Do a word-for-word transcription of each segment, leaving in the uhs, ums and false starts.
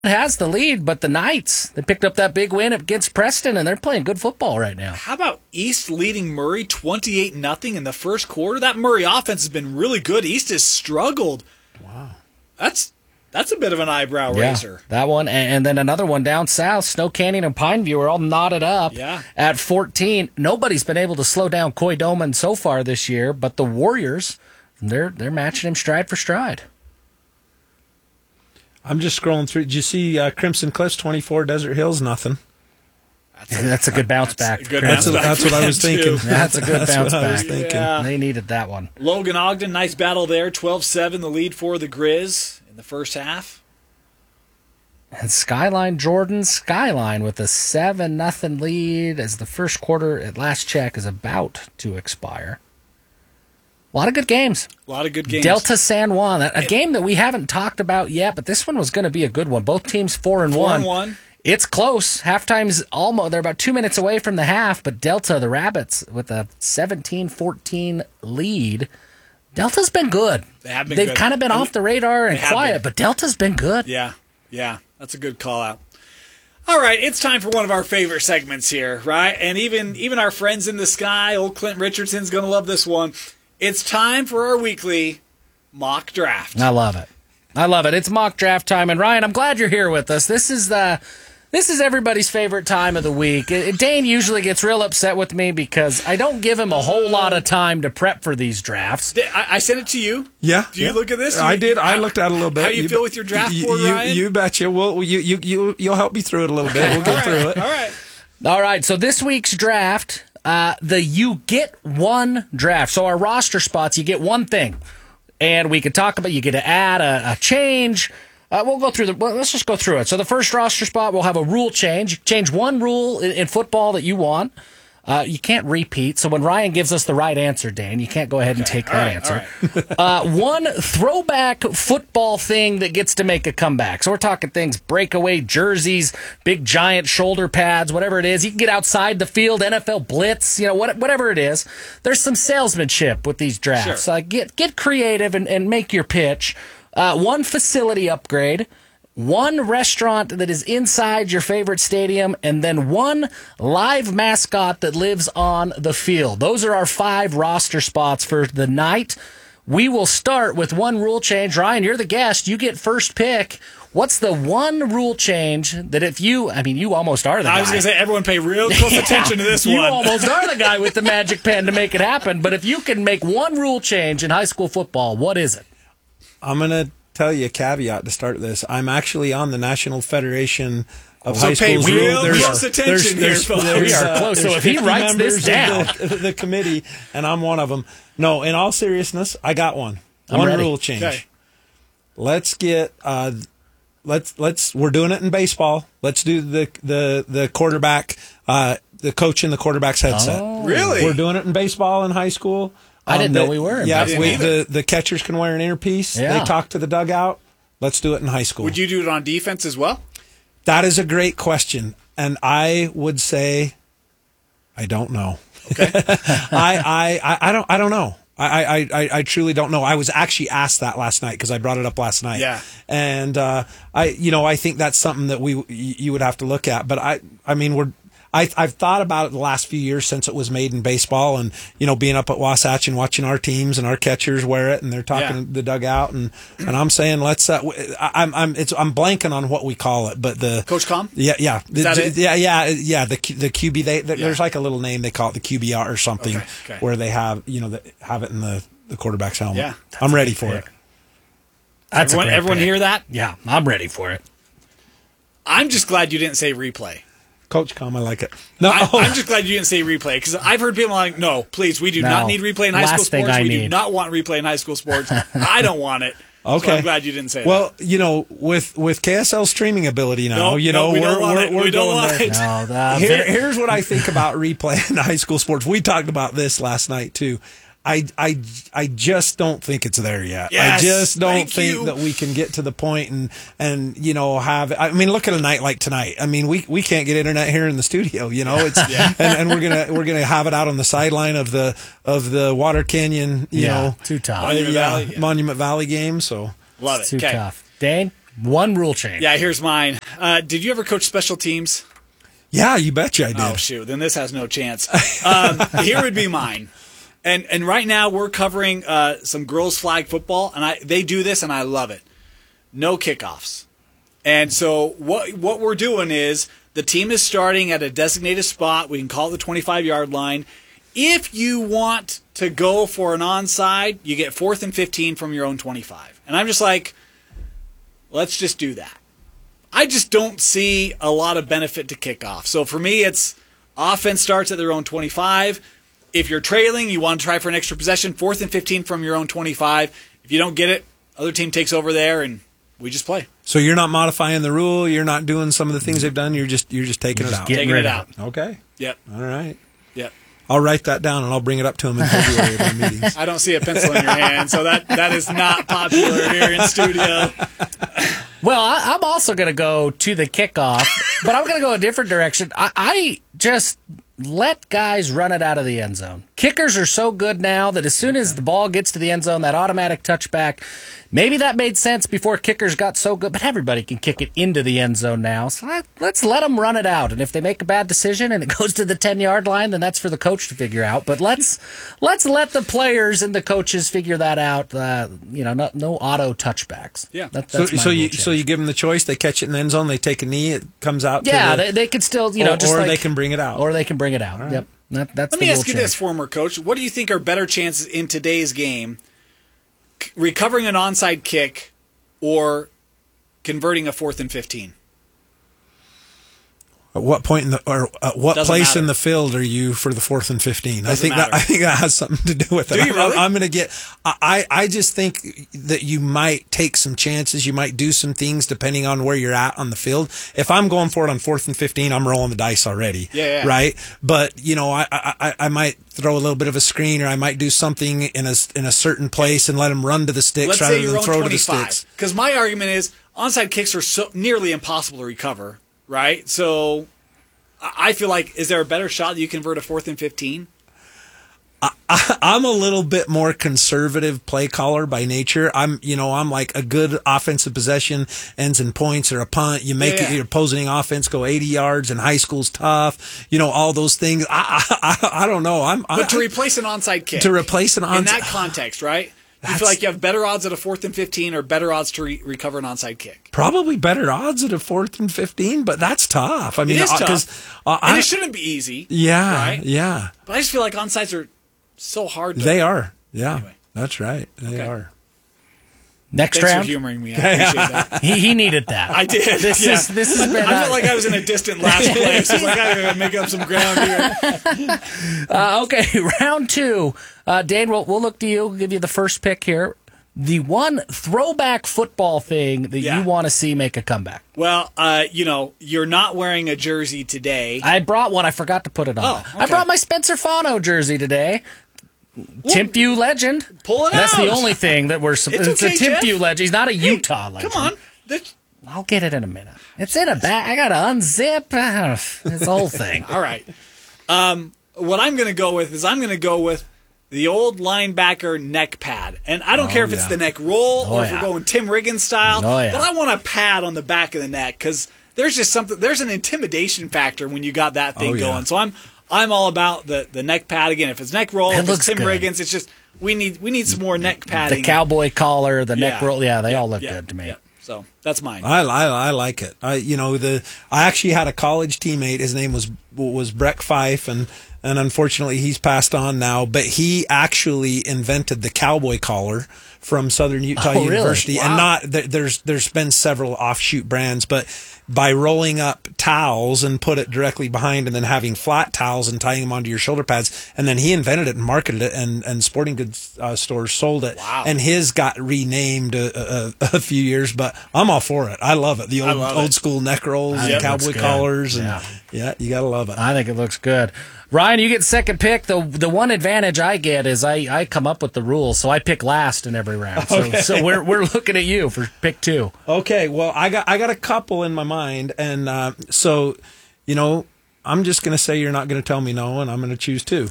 has the lead, but the Knights, they picked up that big win against Preston, and they're playing good football right now. How about East leading Murray twenty-eight nothing in the first quarter? That Murray offense has been really good. East has struggled. Wow. That's that's a bit of an eyebrow Yeah, raiser. that one, and, and then another one down south. Snow Canyon and Pineview are all knotted up Yeah. at fourteen. Nobody's been able to slow down Coy Doman so far this year, but the Warriors, they're they're matching him stride for stride. I'm just scrolling through. Did you see uh, Crimson Cliffs twenty-four, Desert Hills nothing? That's a, that's a good bounce back. That's a good That's, bounce a, back that's what I was for them, thinking. too. That's a good That's bounce what I was back. thinking. Yeah. They needed that one. Logan Ogden, nice battle there. twelve seven, the lead for the Grizz in the first half. And Skyline Jordan, Skyline with a seven nothing lead as the first quarter at last check is about to expire. A lot of good games. A lot of good games. Delta San Juan, a, a game that we haven't talked about yet, but this one was going to be a good one. Both teams four and Four one. and one. It's close. Halftime's almost, they're about two minutes away from the half, but Delta, the Rabbits, with a seventeen fourteen lead. Delta's been good. They have been They've good. kind of been And off the radar and they have quiet, been. but Delta's been good. Yeah, yeah, that's a good call out. All right, it's time for one of our favorite segments here, right? And even even our friends in the sky, old Clint Richardson's going to love this one. It's time for our weekly mock draft. I love it. I love it. It's mock draft time, and Ryan, I'm glad you're here with us. This is the this is everybody's favorite time of the week. Uh, Dane usually gets real upset with me because I don't give him a whole lot of time to prep for these drafts. I, I sent it to you. Yeah. Do you yeah. look at this? I You- did. I how- looked at it a little bit. How do you, feel bet- with your draft you, board, you, Ryan? You betcha. Well, you, you, you, you'll help me through it a little bit. We'll get through it. All right. All right, so this week's draft, uh, the you get one draft. So our roster spots, you get one thing. And we could talk about, you get to add a, a change. Uh, we'll go through the, well, let's just go through it. So the first roster spot, we'll have a rule change. Change one rule in, in football that you want. Uh, you can't repeat. So when Ryan gives us the right answer, Dane, you can't go ahead and take All that right, answer. uh, one throwback football thing that gets to make a comeback. So we're talking things, breakaway jerseys, big giant shoulder pads, whatever it is. You can get outside the field, N F L blitz, you know, what, whatever it is. There's some salesmanship with these drafts. Sure. Uh, get get creative and, and make your pitch. Uh, one facility upgrade. One restaurant that is inside your favorite stadium, and then one live mascot that lives on the field. Those are our five roster spots for the night. We will start with one rule change. Ryan, you're the guest. You get first pick. What's the one rule change that if you, I mean, you almost are the guy. I was going to say, everyone pay real close attention to this you one. almost are the guy with the magic pen to make it happen. But if you can make one rule change in high school football, what is it? I'm going to tell you a caveat to start this. I'm actually on the National Federation of So High pay Schools. real There's- close attention there's- here, there's- folks. there's, We are uh, close. So there's if he fifty writes this members of down. the, the committee, and I'm one of them. No, in all seriousness, I got one. I'm one ready. rule change. Okay. Let's get. Uh, let's let's. We're doing it in baseball. Let's do the the the quarterback. Uh, the coach in the quarterback's headset. Oh. Really? We're doing it in baseball in high school. I didn't the- know we were in Yeah, baseball. we, the the catchers can wear an earpiece. Yeah. They talk to the dugout. Let's do it in high school. Would you do it on defense as well? That is a great question, and I would say, I don't know. Okay. I, I, I don't I don't know. I, I, I, I truly don't know. I was actually asked that last night because I brought it up last night. Yeah. And uh, I, you know, I think that's something that we you would have to look at. But I, I mean, we're. I, I've thought about it the last few years since it was made in baseball, and you know, being up at Wasatch and watching our teams and our catchers wear it, and they're talking Yeah. to the dugout, and and I'm saying let's. Uh, w- I- I'm I'm it's I'm blanking on what we call it, but the Coach Com? Yeah, yeah, Is that The- it? yeah, yeah, yeah. The Q- the Q B. They, they- Yeah. There's like a little name they call it, the Q B R or something, Okay, okay. where they have you know the, have it in the the quarterback's helmet. Yeah. I'm ready for it. That's a Everyone, great everyone pick. hear that? Yeah, I'm ready for it. I'm just glad you didn't say replay. Coach Com, I like it. No, I, I'm just glad you didn't say replay because I've heard people like, no, please, we do No. not need replay in high Last school thing sports. I We do need. not want replay in high school sports. I don't want it. Okay. So I'm glad you didn't say well, you know, with with K S L streaming ability now, No, you no, know, we we're don't want we're, it. we're We don't going want there. it. No, the, Here, here's what I think about replay in high school sports. We talked about this last night too. I, I, I just don't think it's there yet. Yes, I just don't thank think you. that we can get to the point and, and, you know, have, I mean, look at a night like tonight. I mean, we, we can't get internet here in the studio, you know, it's, and, and we're going to, we're going to have it out on the sideline of the, of the Water Canyon, you Yeah, know, too tough. uh, Monument yeah, Valley, yeah. Monument Valley game. So Love it. Too Okay. tough. Dane? One rule change. Yeah, here's mine. Uh, did you ever coach special teams? Yeah, you betcha I did. Oh, shoot. Then this has no chance. Um, here would be mine. And and right now we're covering uh, some girls flag football, and I they do this, and I love it. No kickoffs. And so what what we're doing is the team is starting at a designated spot. We can call it the twenty-five-yard line. If you want to go for an onside, you get fourth and fifteen from your own twenty-five. And I'm just like, let's just do that. I just don't see a lot of benefit to kickoff. So for me, it's offense starts at their own twenty-five. If you're trailing, you want to try for an extra possession, fourth and fifteen from your own twenty-five. If you don't get it, other team takes over there, and we just play. So you're not modifying the rule. You're not doing some of the things they've done. You're just you're just taking Just it out. getting Taking rid it of out. Okay. Yep. All right. Yep. I'll write that down and I'll bring it up to him in February at our meetings. I don't see a pencil in your hand, so that, that is not popular here in studio. Well, I, I'm also going to go to the kickoff, but I'm going to go a different direction. I, I just let guys run it out of the end zone. Kickers are so good now that as soon as the ball gets to the end zone, that automatic touchback, maybe that made sense before kickers got so good, but everybody can kick it into the end zone now. So let, let's let them run it out. And if they make a bad decision and it goes to the ten-yard line, then that's for the coach to figure out. But let's let's let the players and the coaches figure that out. Uh, you know, no, no auto touchbacks. Yeah. That, So, that's my so rule you change. so you give them the choice. They catch it in the end zone. They take a knee. It comes out. Yeah, to the, they, they could still, you know, or, just or like, they can bring it out. Or they can bring it out. Yep. That, that's Let the me rule ask you change. this, former coach. What do you think are better chances in today's game, c- recovering an onside kick or converting a fourth and fifteen? At what point in the or at what Doesn't place matter. in the field are you for the fourth and fifteen? I Doesn't think that matter. I think that has something to do with it. Do you I'm, really? I'm going to get. I I just think that you might take some chances. You might do some things depending on where you're at on the field. If I'm going for it on fourth and fifteen, I'm rolling the dice already. Yeah, yeah. Right. But you know, I, I I might throw a little bit of a screen, or I might do something in a in a certain place and let them run to the sticks Let's rather say your than own throw to the twenty-five. sticks. Because my argument is onside kicks are so nearly impossible to recover, right? So I I feel like, is there a better shot that you convert a fourth and fifteen? I'm a little bit more conservative play caller by nature. I'm, you know, I'm like a good offensive possession ends in points or a punt. You make Yeah, yeah. it, your opposing offense go eighty yards, and high school's tough. You know, all those things. I, I, I, I don't know. I'm But I, to replace an onside kick. to replace an in onside. that context, right? Do you feel That's- like you have better odds at a fourth and fifteen or better odds to re- recover an onside kick? Probably better odds at a fourth and fifteen, but that's tough. I mean, is uh, tough. 'cause, uh, And I, it shouldn't be easy. yeah, right? yeah, But I just feel like onsides are so hard to... they are. Yeah, Anyway. that's right. They Okay. are. Next Thanks round. for humoring me. I appreciate that. He, he needed that. I did. This yeah. is this has been. I uh, felt like I was in a distant last place. I was like, I gotta make up some ground here. Uh, okay, round two. Uh, Dane, we'll, we'll look to you. We'll give you the first pick here. The one throwback football thing that Yeah. you want to see make a comeback. Well, uh, you know, you're not wearing a jersey today. I brought one. I forgot to put it on. Oh, I okay. brought my Spencer Fano jersey today. Timpview legend. Pull it That's out. the only thing that we're. It's It's, okay, a Timpview Jeff. legend. He's not a Hey, Utah legend. Come on. This- I'll get it in a minute. It's in a bag. I gotta unzip. Uh, It's the whole thing. All right. Um, what I'm going to go with is I'm going to go with the old linebacker neck pad. And I don't care if it's yeah. the neck roll Oh, or if yeah. we're going Tim Riggins style, Oh, yeah. but I want a pad on the back of the neck because there's just something, there's an intimidation factor when you got that thing Oh, yeah. going. So I'm I'm all about the, the neck pad. Again, if it's neck roll, It if it's looks Tim good. Riggins, it's just we need we need some more neck padding. The cowboy collar, the neck Yeah. roll. Yeah, they Yeah, all look yeah, good to me. yeah. So that's mine. I, I I like it. I you know the I actually had a college teammate. His name was was Breck Fife, and and unfortunately he's passed on now. But he actually invented the cowboy collar from Southern Utah Oh, really? University, and Wow. not there, there's there's been several offshoot brands, but by rolling up towels and put it directly behind, and then having flat towels and tying them onto your shoulder pads, and then he invented it and marketed it, and and sporting goods uh, stores sold it. Wow. And his got renamed a, a, a few years, but I'm all for it. I love it. The old love old it. school neck rolls I and think it cowboy looks good. collars, and Yeah. yeah. you gotta love it. I think it looks good. Ryan, you get second pick. The the one advantage I get is I, I come up with the rules, so I pick last in every round. So, Okay. so we're we're looking at you for pick two. Okay, well, I got I got a couple in my mind, and uh, so you know, I'm just going to say you're not going to tell me no, and I'm going to choose two.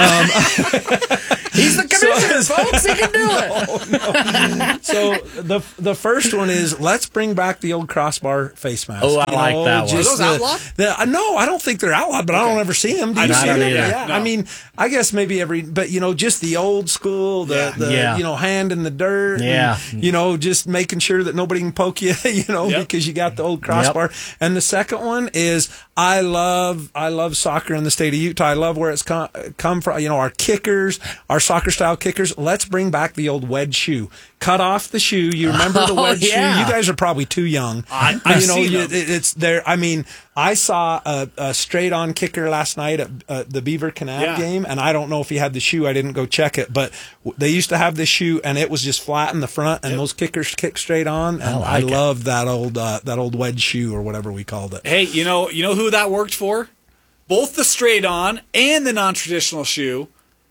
He's the commissioner, so, folks. He can do it. No, no. So the the first one is let's bring back the old crossbar face mask. Oh, I you like know, that one. Are those the, outlawed? The, uh, no, I don't think they're outlawed, but okay. I don't ever see them. Do you I see don't them? either. Yeah, No. I mean, I guess maybe every, but you know, just the old school, the, Yeah. the Yeah. you know, hand in the dirt. Yeah. And, you know, just making sure that nobody can poke you, you know, Yep. because you got the old crossbar. Yep. And the second one is I love, I love soccer in the state of Utah. I love where it's come, come from. You know, our kickers, our soccer style kickers. Let's bring back the old wedge shoe. Cut off the shoe. You remember the Oh, wedge yeah. shoe? You guys are probably too young. I- I've you know, seen you, them. it, it's there. I mean, I saw a, a straight on kicker last night at uh, the Beaver Canab Yeah. game, and I don't know if he had the shoe. I didn't go check it, but w- they used to have this shoe, and it was just flat in the front, and those kickers kick straight on. And I, like it. loved that old uh, that old wedge shoe or whatever we called it. Hey, you know, you know who that worked for? Both the straight on and the non-traditional shoe.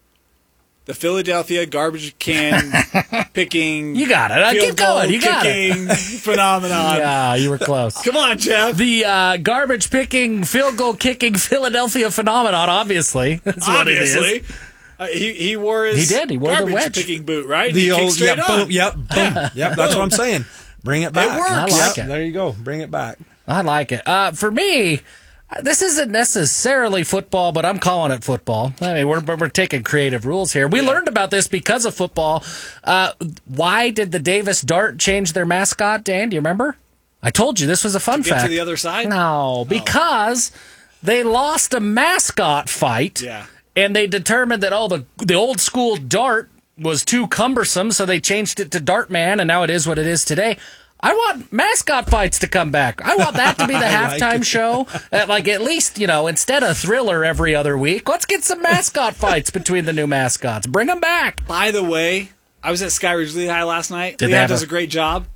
The Philadelphia garbage can picking. You got it. Uh, field keep going. goal You got it. kicking phenomenon. Yeah, you were close. Come on, Jeff. The uh, garbage picking, field goal kicking Philadelphia phenomenon, obviously. That's what it Obviously. is. Uh, he he wore his He did. He wore the garbage wedge. picking boot, right? The he kicked old straight yep, on. boom, yep, boom, yep. That's what I'm saying. Bring it back. works. I like Yep, it. There you go. Bring it back. I like it. Uh, for me, this isn't necessarily football, but I'm calling it football. I mean, we're, we're taking creative rules here. We learned about this because of football. Uh, why did the Davis Dart change their mascot, Dan? Do you remember? I told you this was a fun Get fact. to the other side. No, because they lost a mascot fight. Yeah. And they determined that, oh, the, the old school Dart was too cumbersome, so they changed it to Dart Man, and now it is what it is today. I want mascot fights to come back. I want that to be the I like halftime it. show. At like at least, you know, instead of Thriller every other week, let's get some mascot fights between the new mascots. Bring them back. By the way, I was at Skyridge Lehigh last night. Did they Lehigh have does a- a great job.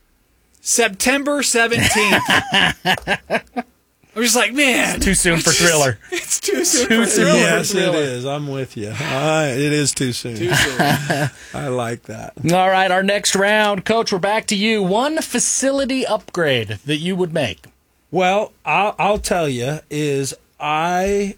September seventeenth. I'm just like, man. Too soon for it's Thriller. Just, it's too soon Too for soon. Thriller. Yes, it Thriller. is. I'm with you. Uh, it is too soon. Too soon. I like that. All right, our next round. Coach, we're back to you. One facility upgrade that you would make. Well, I'll, I'll tell you is I.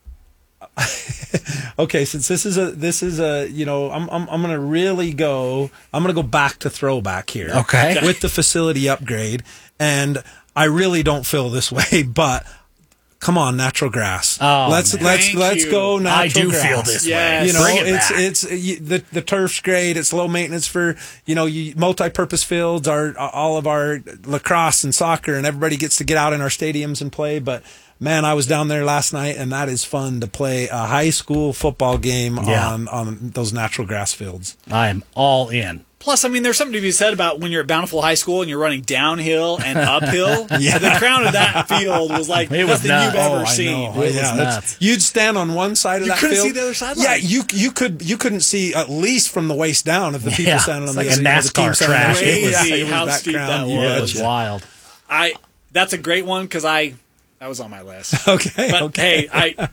Okay, since this is a this is a you know I'm I'm I'm gonna really go I'm gonna go back to throwback here. Okay. With the facility upgrade, and I really don't feel this way, but come on, natural grass. Oh, let's man. let's Thank let's you. go natural I do grass. feel this Yes. way. You know, Bring it it's back. it's you, the the turf's great. It's low maintenance for you know you, multi-purpose fields. Our all of our lacrosse and soccer, and everybody gets to get out in our stadiums and play. But man, I was down there last night, and that is fun to play a high school football game Yeah. on on those natural grass fields. I am all in. Plus, I mean, there's something to be said about when you're at Bountiful High School and you're running downhill and uphill. Yeah. The crown of that field was like It was nothing nuts. you've ever Oh, I seen. know. It was Yeah, nuts. that's- You'd stand on one side of You that couldn't field. see the other sideline. Yeah, you you could you couldn't see at least from the waist down of the people Yeah, standing on it's the like a you know, the NASCAR team standing on track. the field. Crazy Yeah, it was how that steep crown, that you was. It was betcha. wild. I that's a great one because I that was on my list. Okay, But okay. hey, I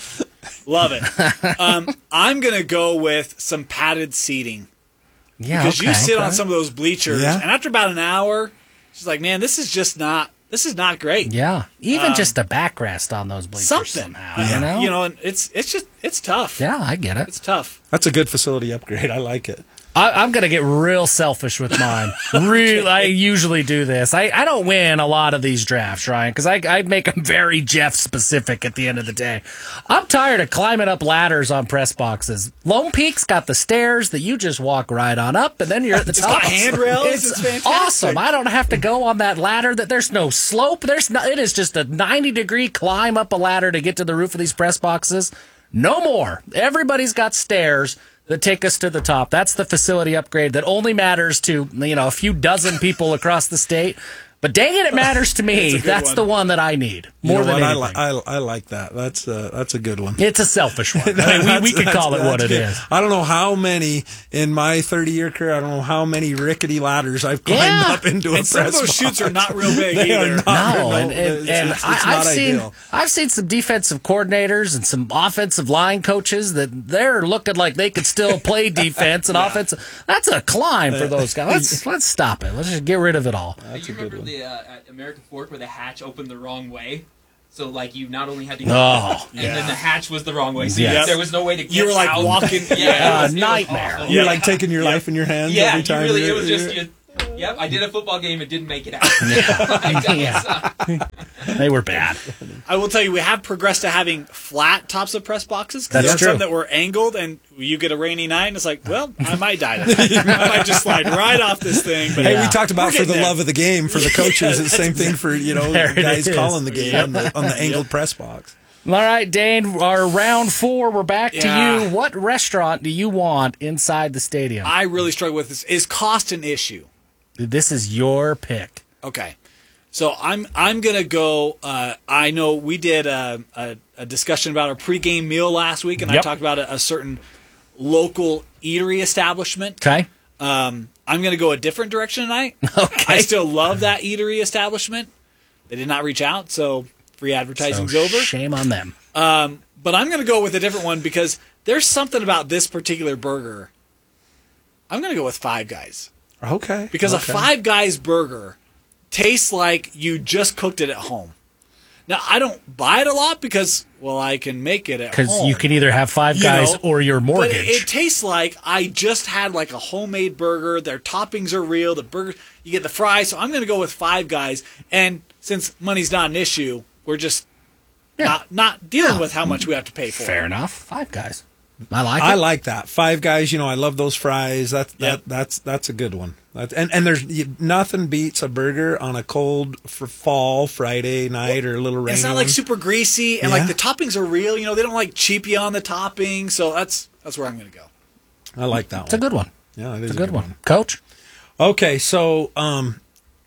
love it. Um, I'm gonna go with some padded seating Yeah, because okay. you sit on okay. some of those bleachers, Yeah. and after about an hour, she's like, "Man, this is just not. This is not great." Yeah, even just a backrest on those bleachers Something, somehow. Uh, You know? you know, and it's it's just it's tough. Yeah, I get it. It's tough. That's a good facility upgrade. I like it. I, I'm going to get real selfish with mine. Real, I usually do this. I, I don't win a lot of these drafts, Ryan, because I, I make them very Jeff specific at the end of the day. I'm tired of climbing up ladders on press boxes. Lone Peak's got the stairs that you just walk right on up, and then you're at the It's top. got handrails. It's, It's fantastic. awesome. I don't have to go on that ladder. That there's no slope. There's no. It is just a ninety degree climb up a ladder to get to the roof of these press boxes. No more. Everybody's got stairs that take us to the top. That's the facility upgrade that only matters to, you know, a few dozen people across the state. But dang it, it matters to me. That's a good That's one. the one that I need You more know than what? I, anything. li- I, I like that. That's uh, that's a good one. It's a selfish one. I mean, we, That's- we could that's- call it what that's it good. is. I don't know how many in my thirty-year career. I don't know how many rickety ladders I've climbed Yeah. up into a And some of press those box. chutes are not real big They are either. not. No, No, and, and, it's- and it's- I, it's I've not seen ideal. I've seen some defensive coordinators and some offensive line coaches that they're looking like they could still play defense and offense. That's a climb for those guys. Let's let's stop it. Let's just get rid of it all. Hey, you remember the uh, at American Fork where the hatch opened the wrong way? So, like, you not only had to go, Oh, and then the hatch was the wrong way. So Yes. there was no way to get You were like out. walking. Yeah, Uh, it was, it was nightmare. awful. You're like taking your life in your hands Yeah, every you time. really, you're- it was just, you're- you, yep, I did a football game and didn't make it out. Yeah. They were bad. I will tell you, we have progressed to having flat tops of press boxes. 'Cause That's there are true. some that were angled, and you get a rainy night, and it's like, well, I might die tonight. I might just slide right off this thing. But Hey, Yeah. we talked We're about for getting the there. love of the game for the coaches. It's the same thing for you know There it guys is. calling the game on the on the angled press box. All right, Dane, our round four, we're back Yeah. to you. What restaurant do you want inside the stadium? I really struggle with this. Is cost an issue? This is your pick. Okay. So I'm I'm gonna go. Uh, I know we did a, a, a discussion about our pregame meal last week, and I Yep. talked about a, a certain local eatery establishment. Okay. Um, I'm gonna go a different direction tonight. Okay. I still love that eatery establishment. They did not reach out, so free advertising's So over. Shame on them. But I'm gonna go with a different one because there's something about this particular burger. I'm gonna go with Five Guys Okay, because okay. a Five Guys burger tastes like you just cooked it at home. Now I don't buy it a lot because well I can make it at home. Because you can either have Five You Guys know, or your But mortgage. it, it tastes like I just had like a homemade burger. Their toppings are real. The burger, you get the fries. So I'm going to go with Five Guys. And since money's not an issue, we're just Yeah. not not dealing with how much we have to pay for. Fair it. enough. Five Guys. I like it. I like that. Five Guys, you know, I love those fries. That that Yep. that's that's a good one. That, and and there's you, nothing beats a burger on a cold for fall Friday night or a little rainy. It's not like one. super greasy, and Yeah. like the toppings are real. You know, they don't like cheap you on the topping. So that's that's where I'm going to go. I like that It's a one. good one. Yeah, it is It's a good one. Coach? Okay, so um,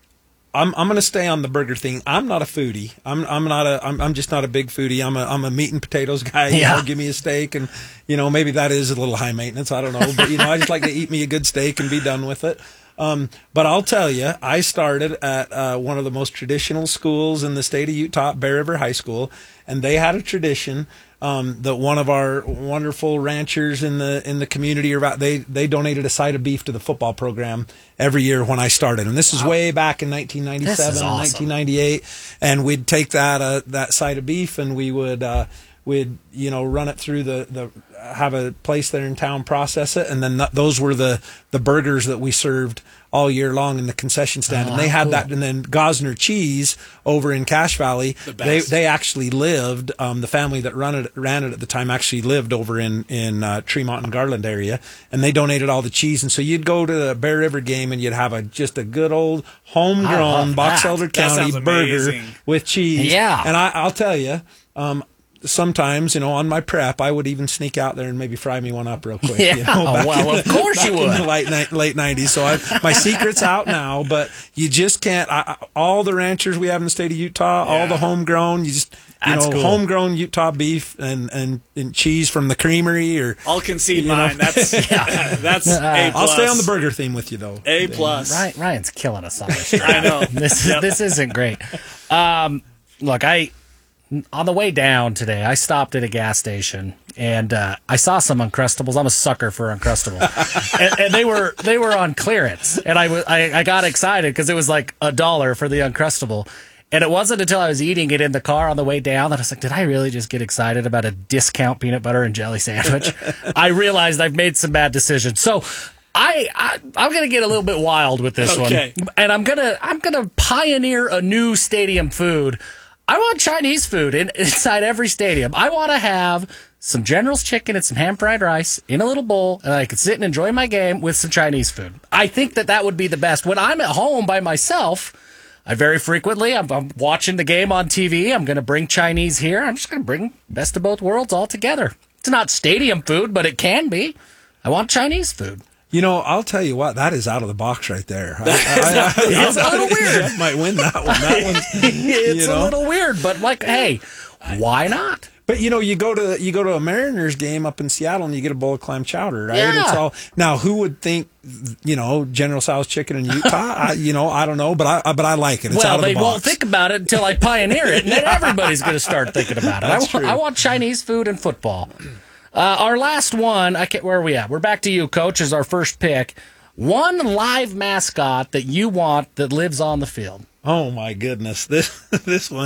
I'm I'm gonna stay on the burger thing. I'm not a foodie. I'm I'm not a I'm I'm just not a big foodie. I'm a I'm a meat and potatoes guy. You Yeah. know, give me a steak, and you know maybe that is a little high maintenance. I don't know, but you know I just like to eat me a good steak and be done with it. Um, but I'll tell you, I started at uh, one of the most traditional schools in the state of Utah, Bear River High School, and they had a tradition um, that one of our wonderful ranchers in the in the community are about. They they donated a side of beef to the football program every year when I started, and this is way back in nineteen ninety-seven, This is awesome. nineteen ninety-eight, and we'd take that uh, that side of beef and we would. Uh, We'd you know run it through the, the have a place there in town process it, and then th- those were the the burgers that we served all year long in the concession stand. Oh, and they had cool. that, and then Gosner Cheese over in Cache Valley. The They best. they actually lived. Um, the family that run it ran it at the time actually lived over in in uh, Tremont and Garland area, and they donated all the cheese. And so you'd go to the Bear River game, and you'd have a just a good old I homegrown love Box that. Elder That County sounds burger amazing. with cheese. Yeah. and I, I'll tell you. Um, Sometimes, you know, on my prep, I would even sneak out there and maybe fry me one up real quick. Yeah, you know, back well, in of course you back in would. the late ni- late nineties. So I, my secret's out now, but you just can't. I, I, all the ranchers we have in the state of Utah, all Yeah. the homegrown, you just you That's know, cool. homegrown Utah beef and, and, and cheese from the creamery. Or I'll concede You know. mine. That's that's a plus. I'll stay on the burger theme with you though. A plus. Ryan, Ryan's killing us on this. I know. This is, Yep. this isn't great. Um, look, I on the way down today, I stopped at a gas station and uh, I saw some Uncrustables. I'm a sucker for Uncrustables, and, and they were they were on clearance, and I was I, I got excited because it was like a dollar for the Uncrustable. And it wasn't until I was eating it in the car on the way down that I was like, did I really just get excited about a discount peanut butter and jelly sandwich? I realized I've made some bad decisions. So I, I I'm gonna get a little bit wild with this Okay. one, and I'm gonna I'm gonna pioneer a new stadium food. I want Chinese food in, inside every stadium. I want to have some General's chicken and some ham fried rice in a little bowl, and I could sit and enjoy my game with some Chinese food. I think that that would be the best. When I'm at home by myself, I very frequently, I'm, I'm watching the game on T V. I'm going to bring Chinese here. I'm just going to bring best of both worlds all together. It's not stadium food, but it can be. I want Chinese food. You know, I'll tell you what, that is out of the box right there. I, I, I, It's a little weird. Jeff might win that one. That one's, It's you know? a little weird, but like, hey, why not? But you know, you go to you go to a Mariners game up in Seattle and you get a bowl of clam chowder, right? Yeah. It's all now. Who would think, you know, General Tso's chicken in Utah? I, you know, I don't know, but I but I like it. It's Well, out of they the box. won't think about it until I pioneer it, and then everybody's going to start thinking about it. I That's want, true. I want Chinese food and football. Uh, our last one, I can't, where are we at? We're back to you, Coach, as our first pick. One live mascot that you want that lives on the field. Oh my goodness, this this one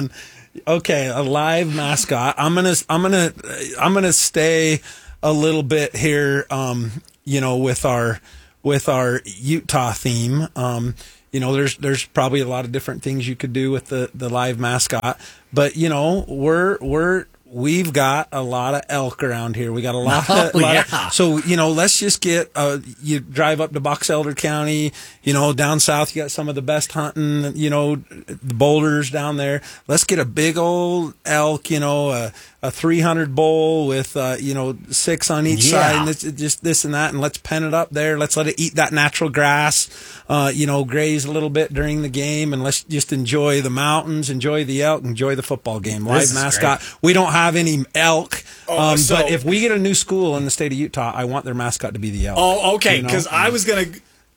Okay, a live mascot. I'm gonna, I'm gonna, I'm gonna stay a little bit here. Um, you know, with our, with our Utah theme. Um, you know, there's, there's probably a lot of different things you could do with the, the live mascot, but you know, we're, we're. We've got a lot of elk around here. We got a lot, Oh, of, lot yeah. of, so, you know, let's just get, uh, you drive up to Box Elder County, you know, down south, you got some of the best hunting, you know, the boulders down there. Let's get a big old elk, you know, a, a three hundred bull with, uh, you know, six on each Yeah. side, and it's just this and that, and let's pen it up there. Let's let it eat that natural grass, uh, you know, graze a little bit during the game, and let's just enjoy the mountains, enjoy the elk, enjoy the football game. Live is mascot. We don't have any elk, Oh, um, so- but if we get a new school in the state of Utah, I want their mascot to be the elk. Oh, okay. You know? Because I was gonna,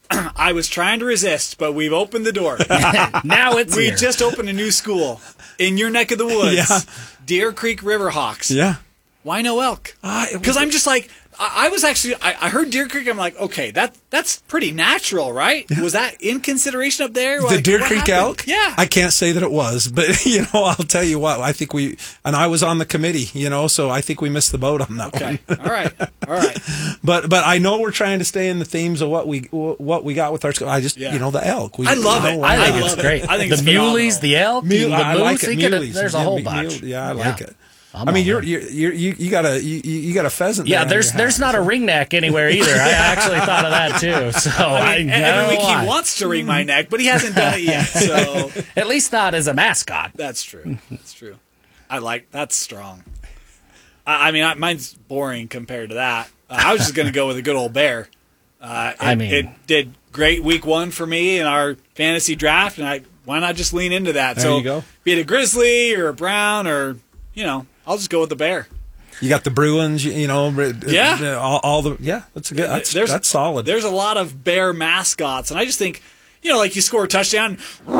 I was trying to resist, but we've opened the door. Now it's We here. just opened a new school in your neck of the woods. Yeah. Deer Creek Riverhawks. Yeah. Why no elk? Uh, it Because was- I'm just like, I, I was actually, I, I heard Deer Creek. I'm like, okay, that that's pretty natural, right? Was that in consideration up there? The Like, Deer what Creek happened? elk? Yeah. I can't say that it was, but you know, I'll tell you what, I think we, and I was on the committee, you know, so I think we missed the boat on that okay. one. All right. All right. But, but I know we're trying to stay in the themes of what we, what we got with our school. I just, Yeah. you know, the elk. We, I love you it. know, I I think love it's it. great. I think the it's muleys, phenomenal. the elk, Mule, the I moose. like it. you could- Muleys. there's a Yeah, whole mule- bunch. Yeah, I like it. I'm I mean, all you're, in. you're, you're, you, you got a, you, you got a pheasant. Yeah, there on there's your there's hat. not a ring neck anywhere either. I actually thought of that too. So I, And I every don't week know why. he wants to wring my neck, but he hasn't done it yet. So At least not as a mascot. that's true. That's true. I like that's strong. I, I mean, I, mine's boring compared to that. Uh, I was just going to go with a good old bear. Uh, it, I mean- it did great week one for me in our fantasy draft, and I why not just lean into that? There so you go. be it a grizzly or a brown or you know, I'll just go with the bear. You got the Bruins, you, you know, Yeah. uh, all, all the, yeah, that's a good, that's, There's- that's solid. There's a lot of bear mascots, and I just think, you know, like you score a touchdown. There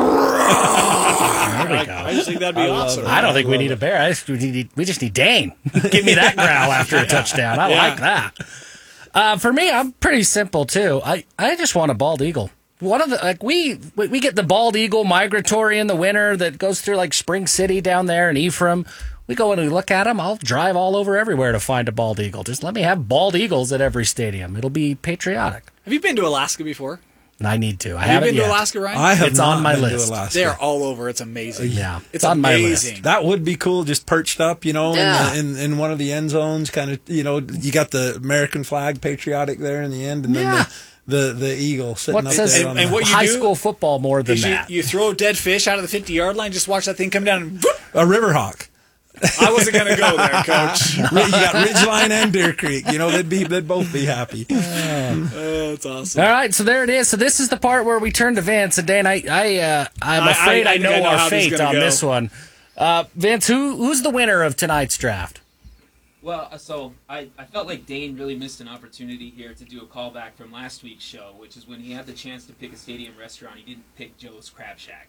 we I, go. I just think that'd be I love awesome. it. I don't think we love need a bear. I just, we, need, we just need Dane. Give me that growl after a touchdown. I Yeah. like that. Uh, for me, I'm pretty simple too. I, I just want a bald eagle. One of the like we we we get the bald eagle migratory in the winter that goes through like Spring City down there in Ephraim. We go and we look at them. I'll drive all over everywhere to find a bald eagle. Just let me have bald eagles at every stadium. It'll be patriotic. Have you been to Alaska before? And I need to. I Have you haven't been yet. to Alaska, Ryan? I have It's not on my been list. to Alaska. They're all over. It's amazing. Yeah, it's, it's on my amazing. list. That would be cool, just perched up, you know, Yeah. in, the, in in one of the end zones, kind of, you know, you got the American flag, patriotic there in the end, and then Yeah. the, the, the eagle sitting What up says there. And- on and the, what you high do school football more than Is you, that? you throw a dead fish out of the fifty-yard line, just watch that thing come down and whoop. a riverhawk. I wasn't going to go there, Coach. You got Ridgeline and Deer Creek. You know, they'd be they'd both be happy. Oh, that's awesome. All right, so there it is. So this is the part where we turn to Vince. And Dan, I, I, uh, I'm I- afraid I- I, I know, think I know our how this is fate gonna on go. this one. Uh, Vince, who who's the winner of tonight's draft? Well, uh, so I, I felt like Dane really missed an opportunity here to do a callback from last week's show, which is when he had the chance to pick a stadium restaurant. He didn't pick Joe's Crab Shack.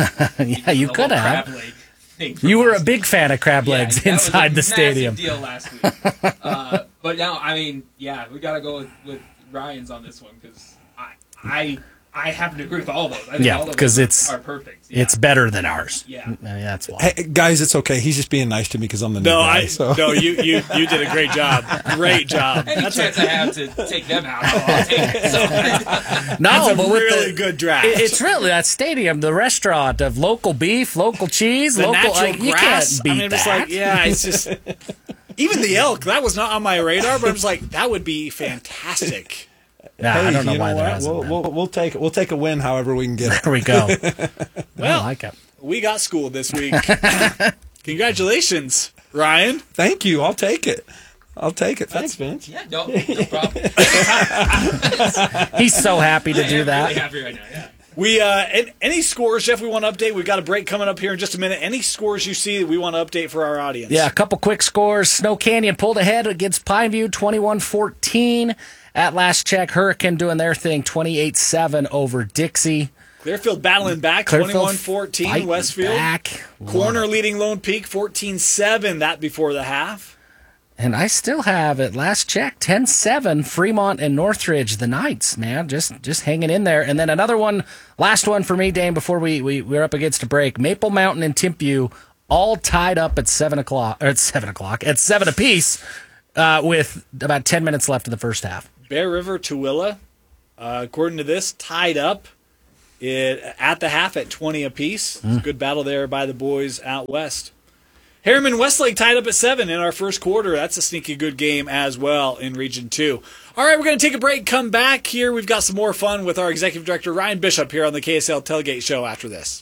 Yeah, you The could whole have. Crab Leg thing from You were a last big fan of crab Yeah, legs that was a inside the massive stadium. deal last week. uh, but now, I mean, yeah, we got to go with, with Ryan's on this one because I, I I happen to agree with all of those. I think Yeah, all of 'cause those it's- are perfect. Yeah. It's better than ours. Yeah. Uh, that's why. Hey, guys, it's okay. He's just being nice to me because I'm the new No, guy. I so. no, you, you you did a great job. Great job. Any That's chance a, I have to take them out, I'll take it. So, No, that's a but with really the, good draft. it- it's really that stadium, the restaurant of local beef, local cheese, the local. natural Like, you grass. can't beat I mean, it's that. like, yeah, it's just even the elk. That was not on my radar, but I'm just like, that would be fantastic. Yeah, Hey, I don't know you why there what? hasn't We'll, been. we'll, we'll take it. We'll take a win, however we can get it. There we go. Well, I like it. We got schooled this week. Congratulations, Ryan. Thank you. I'll take it. I'll take it. Thanks, Vince. yeah, no, no problem. He's so happy to I do am that. really happy right now, yeah. We uh, an- any scores, Jeff? We want to update. We've got a break coming up here in just a minute. Any scores you see that we want to update for our audience? Yeah, a couple quick scores. Snow Canyon pulled ahead against Pineview twenty-one fourteen. At last check, Hurricane doing their thing twenty-eight seven over Dixie. Clearfield battling back Clearfield twenty-one fourteen. fighting Westfield. back. Corner leading Lone Peak fourteen seven. That before the half. And I still have, at last check, ten seven, Fremont and Northridge, the Knights, man, just just hanging in there. And then another one, last one for me, Dane, before we, we, we're up against a break. Maple Mountain and Timpview, all tied up at seven o'clock, or at seven o'clock, at seven apiece, uh, with about ten minutes left in the first half. Bear River, Tooele, uh, according to this, tied up it, at the half at twenty apiece. Mm. It's a good battle there by the boys out west. Harriman Westlake tied up at seven in our first quarter. That's a sneaky good game as well in Region two. All right, we're going to take a break, come back here. We've got some more fun with our Executive Director, Ryan Bishop, here on the K S L Tailgate Show after this.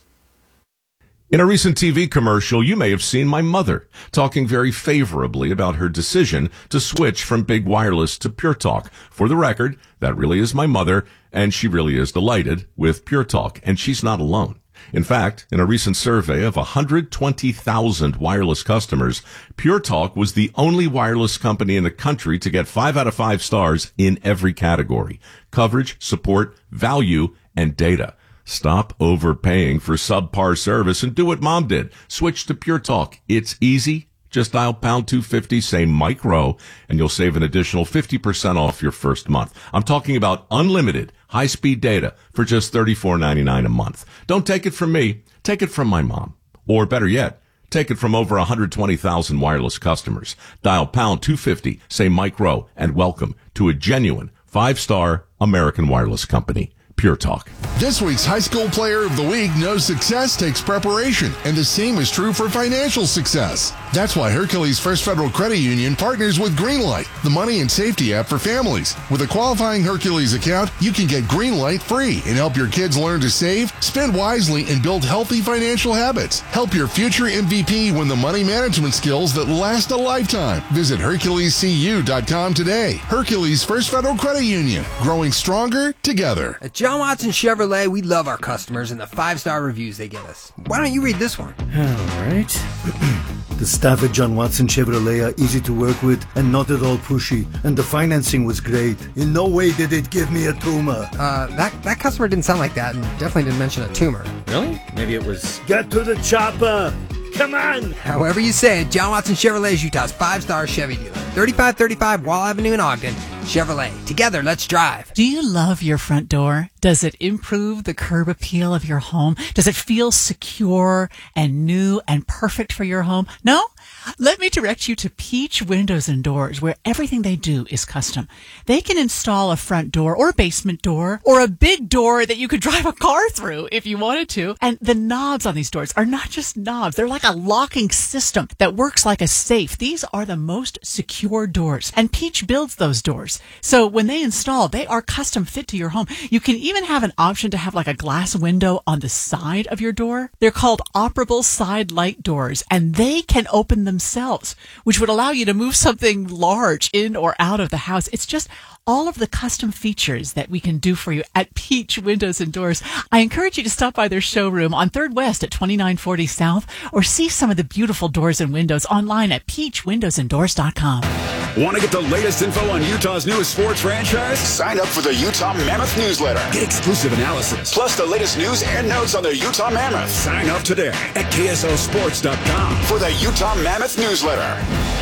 In a recent T V commercial, you may have seen my mother talking very favorably about her decision to switch from Big Wireless to Pure Talk. For the record, that really is my mother, and she really is delighted with Pure Talk, and she's not alone. In fact, in a recent survey of one hundred twenty thousand wireless customers, Pure Talk was the only wireless company in the country to get five out of five stars in every category: coverage, support, value, and data. Stop overpaying for subpar service and do what Mom did. Switch to Pure Talk. It's easy. Just dial pound two fifty, say Mike Rowe, and you'll save an additional fifty percent off your first month. I'm talking about unlimited high-speed data for just thirty-four ninety-nine a month. Don't take it from me. Take it from my mom. Or better yet, take it from over one hundred twenty thousand wireless customers. Dial pound two fifty, say Mike Rowe, and welcome to a genuine five-star American wireless company. Pure Talk. This week's High School Player of the Week knows success takes preparation, and the same is true for financial success. That's why Hercules First Federal Credit Union partners with Greenlight, the money and safety app for families. With a qualifying Hercules account, you can get Greenlight free and help your kids learn to save, spend wisely, and build healthy financial habits. Help your future M V P win the money management skills that last a lifetime. Visit Hercules C U dot com today. Hercules First Federal Credit Union, growing stronger together. At John Watson Chevrolet, we love our customers and the five-star reviews they give us. Why don't you read this one? All right. The staff at John Watson Chevrolet are easy to work with and not at all pushy, and the financing was great. In no way did it give me a tumor. Uh, that, that customer didn't sound like that and definitely didn't mention a tumor. Really? Maybe it was... Get to the chopper! Come on! However you say it, John Watson Chevrolet is Utah's five-star Chevy dealer. thirty-five thirty-five Wall Avenue in Ogden. Chevrolet. Together, let's drive. Do you love your front door? Does it improve the curb appeal of your home? Does it feel secure and new and perfect for your home? No? Let me direct you to Peach Windows and Doors, where everything they do is custom. They can install a front door or a basement door or a big door that you could drive a car through if you wanted to. And the knobs on these doors are not just knobs. They're like a locking system that works like a safe. These are the most secure doors, and Peach builds those doors. So when they install, they are custom fit to your home. You can even have an option to have like a glass window on the side of your door. They're called operable side light doors, and they can open themselves, which would allow you to move something large in or out of the house. It's just all of the custom features that we can do for you at Peach Windows and Doors. I encourage you to stop by their showroom on third West at twenty-nine forty South, or see some of the beautiful doors and windows online at peach windows and doors dot com. Want to get the latest info on Utah's newest sports franchise? Sign up for the Utah Mammoth newsletter. Get exclusive analysis, Plus the latest news and notes on the Utah Mammoth. Sign up today at K S L sports dot com for the Utah Mammoth newsletter.